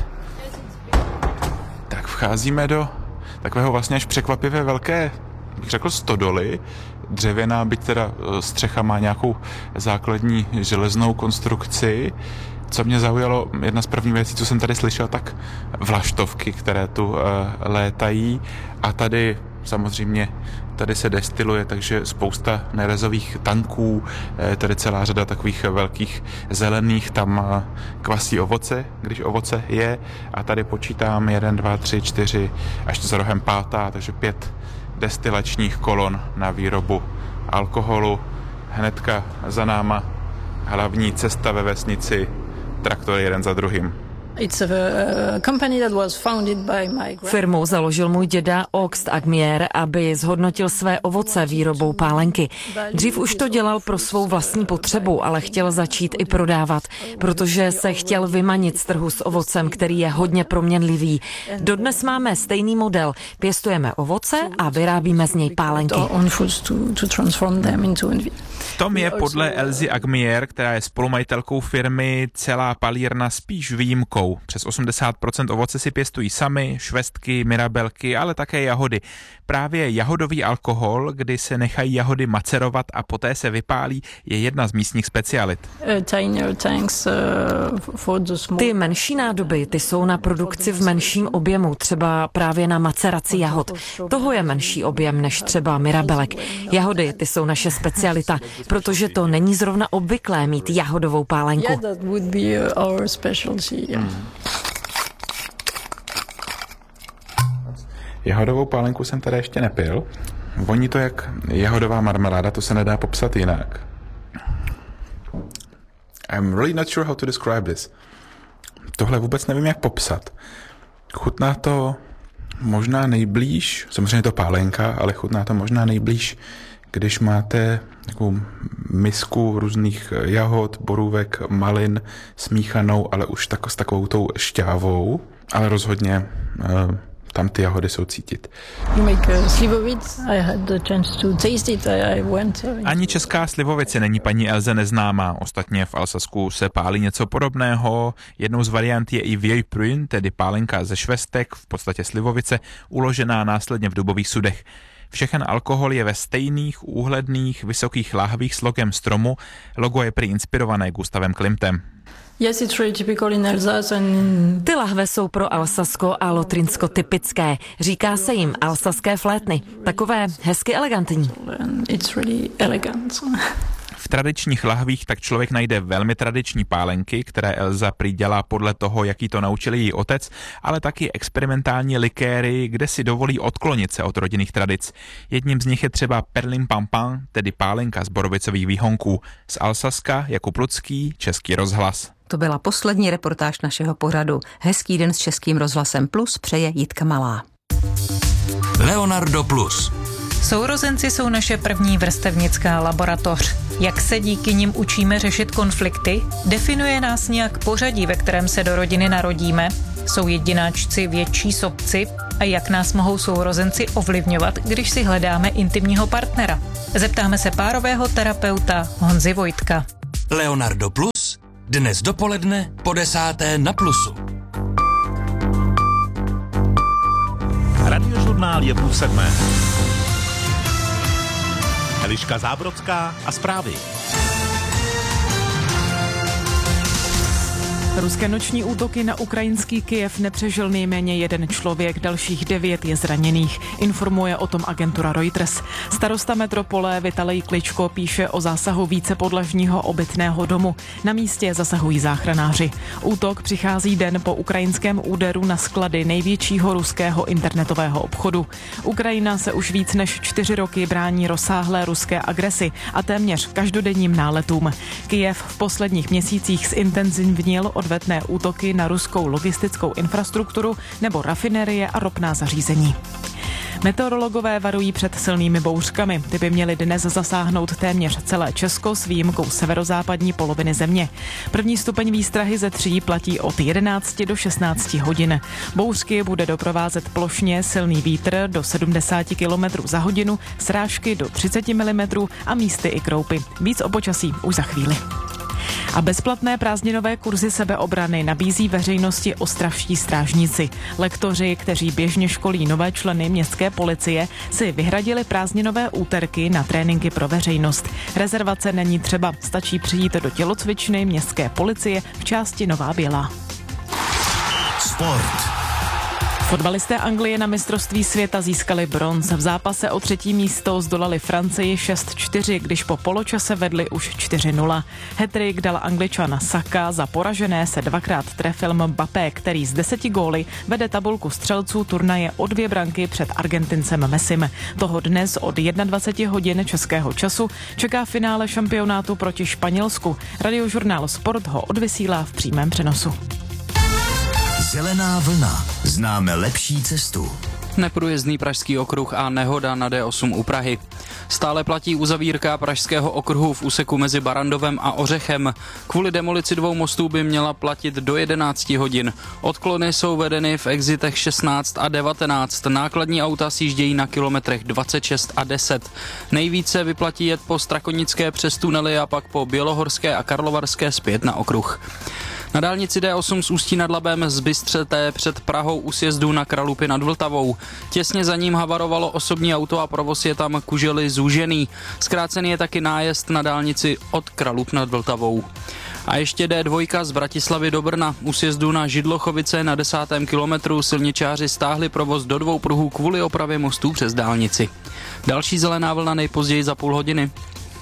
Tak vcházíme do takového vlastně až překvapivě velké, bych řekl, stodoly. Dřevěná, byť teda střecha má nějakou základní železnou konstrukci. Co mě zaujalo, jedna z prvních věcí, co jsem tady slyšel, tak vlaštovky, které tu e, létají a tady samozřejmě tady se destiluje, takže spousta nerezových tanků, tady celá řada takových velkých zelených, tam kvasí ovoce, když ovoce je a tady počítám jeden, dva, tři, čtyři, až za rohem pátá, takže pět destilačních kolon na výrobu alkoholu. Hnedka za náma hlavní cesta ve vesnici, traktory jeden za druhým. Firmu založil můj děda August Agmier, aby zhodnotil své ovoce výrobou pálenky. Dřív už to dělal pro svou vlastní potřebu, ale chtěl začít i prodávat, protože se chtěl vymanit z trhu s ovocem, který je hodně proměnlivý. Dodnes máme stejný model. Pěstujeme ovoce a vyrábíme z něj pálenky. Tom je podle Elzy Agmier, která je spolumajitelkou firmy, celá palírna spíš výjimkou. Přes osmdesát procent ovoce si pěstují sami, švestky, mirabelky, ale také jahody. Právě jahodový alkohol, kdy se nechají jahody macerovat a poté se vypálí, je jedna z místních specialit. Ty menší nádoby, ty jsou na produkci v menším objemu, třeba právě na maceraci jahod. Toho je menší objem než třeba mirabelek. Jahody, ty jsou naše specialita, protože to není zrovna obvyklé mít jahodovou pálenku. Hmm. Jahodovou pálenku jsem tady ještě nepil. Voní to jak jahodová marmeláda, to se nedá popsat jinak. I'm really not sure how to describe this. Tohle vůbec nevím, jak popsat. Chutná to možná nejblíž, samozřejmě je to pálenka, ale chutná to možná nejblíž, když máte takovou misku různých jahod, borůvek, malin smíchanou, ale už tak, s takovou tou šťávou, ale rozhodně uh, tam ty jahody jsou cítit. Ani česká slivovice není paní Elze neznámá. Ostatně v Alsasku se pálí něco podobného. Jednou z variant je i vieille prune, tedy pálenka ze švestek, v podstatě slivovice, uložená následně v dubových sudech. Všechen alkohol je ve stejných úhledných vysokých láhvích s logem stromu. Logo je prý inspirované Gustavem Klimtem. Yes, it's really typical in Alsace and... Ty lahve jsou pro Alsasko a Lotrinsko typické. Říká se jim alsaské flétny. Takové hezky elegantní. It's really elegant. V tradičních lahvích tak člověk najde velmi tradiční pálenky, které Elza prý dělá podle toho, jaký to naučil její otec, ale taky experimentální likéry, kde si dovolí odklonit se od rodinných tradic. Jedním z nich je třeba Perlin Pampan, tedy pálenka z borovicových výhonků. Z Alsaska Jakub Lucký, Český rozhlas. To byla poslední reportáž našeho pořadu. Hezký den s Českým rozhlasem Plus přeje Jitka Malá. Leonardo Plus. Sourozenci jsou naše první vrstevnická laboratoř. Jak se díky nim učíme řešit konflikty? Definuje nás nějak pořadí, ve kterém se do rodiny narodíme? Jsou jedináčci větší sobci? A jak nás mohou sourozenci ovlivňovat, když si hledáme intimního partnera? Zeptáme se párového terapeuta Honzy Vojtka. Leonardo Plus. Dnes dopoledne po desáté na Plusu. Radiožurnál je půl sedmé. Eliška Zábrodská a zprávy. Ruské noční útoky na ukrajinský Kyjev nepřežil nejméně jeden člověk, dalších devět je zraněných. Informuje o tom agentura Reuters. Starosta metropole Vitalij Kličko píše o zásahu vícepodlažního obytného domu. Na místě zasahují záchranáři. Útok přichází den po ukrajinském úderu na sklady největšího ruského internetového obchodu. Ukrajina se už víc než čtyři roky brání rozsáhlé ruské agresi a téměř každodenním náletům. Kyjev v posledních měsících zintenzivnil odvetné útoky na ruskou logistickou infrastrukturu nebo rafinerie a ropná zařízení. Meteorologové varují před silnými bouřkami. Ty by měly dnes zasáhnout téměř celé Česko s výjimkou severozápadní poloviny země. První stupeň výstrahy ze tří platí od jedenácti do šestnácti hodin. Bouřky bude doprovázet plošně silný vítr do sedmdesát kilometrů za hodinu, srážky do třicet milimetrů a místy i kroupy. Víc o počasí už za chvíli. A bezplatné prázdninové kurzy sebeobrany nabízí veřejnosti ostravští strážníci. Lektoři, kteří běžně školí nové členy městské policie, si vyhradili prázdninové úterky na tréninky pro veřejnost. Rezervace není třeba, stačí přijít do tělocvičny městské policie v části Nová Bělá. Sport. Fotbalisté Anglie na mistrovství světa získali bronz. V zápase o třetí místo zdolali Francii šest čtyři, když po poločase vedli už čtyři nula. Hat-trick dal Angličan Saka, za poražené se dvakrát trefil Mbappé, který z deseti góly vede tabulku střelců turnaje o dvě branky před Argentincem Messim. Toho dnes od dvacet jedna hodin českého času čeká finále šampionátu proti Španělsku. Radiožurnál Sport ho odvysílá v přímém přenosu. Zelená vlna. Známe lepší cestu. Neprůjezdný pražský okruh a nehoda na D osm u Prahy. Stále platí uzavírka pražského okruhu v úseku mezi Barandovem a Ořechem. Kvůli demolici dvou mostů by měla platit do jedenácti hodin. Odklony jsou vedeny v exitech šestnáct a devatenáct. Nákladní auta sjíždějí na kilometrech dvacet šest a deset. Nejvíce vyplatí jet po Strakonické přes tunely a pak po Bělohorské a Karlovarské zpět na okruh. Na dálnici D osm z Ústí nad Labem z Bystřeté před Prahou u sjezdu na Kralupy nad Vltavou. Těsně za ním havarovalo osobní auto a provoz je tam kužely zúžený. Zkrácený je taky nájezd na dálnici od Kralup nad Vltavou. A ještě D dva z Bratislavy do Brna. U sjezdu na Židlochovice na desátém kilometru silničáři stáhli provoz do dvou pruhů kvůli opravě mostů přes dálnici. Další zelená vlna nejpozději za půl hodiny.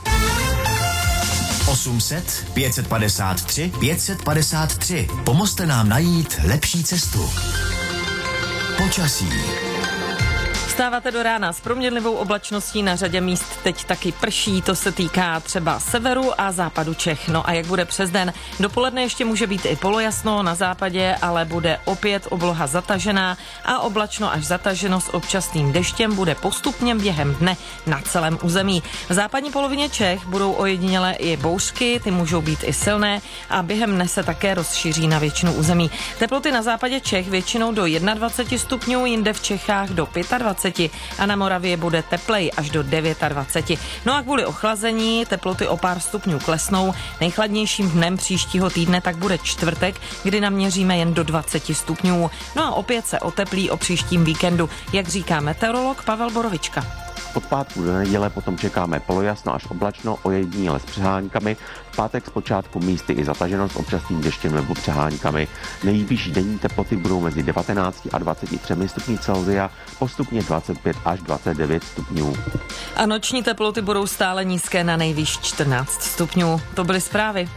osm set, pět set padesát tři, pět set padesát tři. Pomozte nám najít lepší cestu. Počasí. Vstáváte do rána s proměnlivou oblačností, na řadě míst teď taky prší, to se týká třeba severu a západu Čech. No a jak bude přes den? Dopoledne ještě může být i polojasno na západě, ale bude opět obloha zatažená a oblačno až zataženo s občasným deštěm bude postupně během dne na celém území. V západní polovině Čech budou ojedinělé i bouřky, ty můžou být i silné a během dne se také rozšíří na většinu území. Teploty na západě Čech většinou do dvacet jedna stupňů, jinde v Čechách do dvacet pět a na Moravě bude teplej až do dvacet devět. No a kvůli ochlazení teploty o pár stupňů klesnou. Nejchladnějším dnem příštího týdne tak bude čtvrtek, kdy naměříme jen do dvacet stupňů. No a opět se oteplí o příštím víkendu, jak říká meteorolog Pavel Borovička. Od pátku do neděle potom čekáme polojasno až oblačno, ojediněle s přeháňkami. V pátek zpočátku místy i zataženo s občasným deštěm nebo přeháňkami. Nejvyšší denní teploty budou mezi devatenácti a dvaceti třemi stupni Celsia, postupně dvacet pět až dvacet devět stupňů. A noční teploty budou stále nízké, na nejvýš čtrnáct stupňů. To byly zprávy.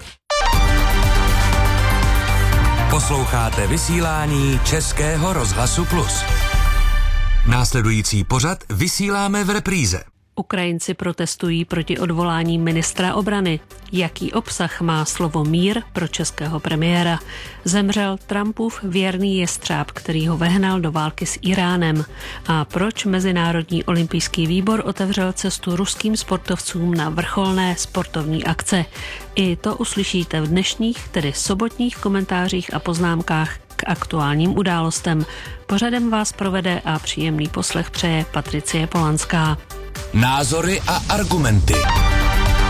Posloucháte vysílání Českého rozhlasu Plus. Následující pořad vysíláme v repríze. Ukrajinci protestují proti odvolání ministra obrany. Jaký obsah má slovo mír pro českého premiéra? Zemřel Trumpův věrný jestřáb, který ho vehnal do války s Iránem. A proč Mezinárodní olympijský výbor otevřel cestu ruským sportovcům na vrcholné sportovní akce? I to uslyšíte v dnešních, tedy sobotních komentářích a poznámkách k aktuálním událostem. Pořadem vás provede a příjemný poslech přeje Patricie Polanská. Názory a argumenty.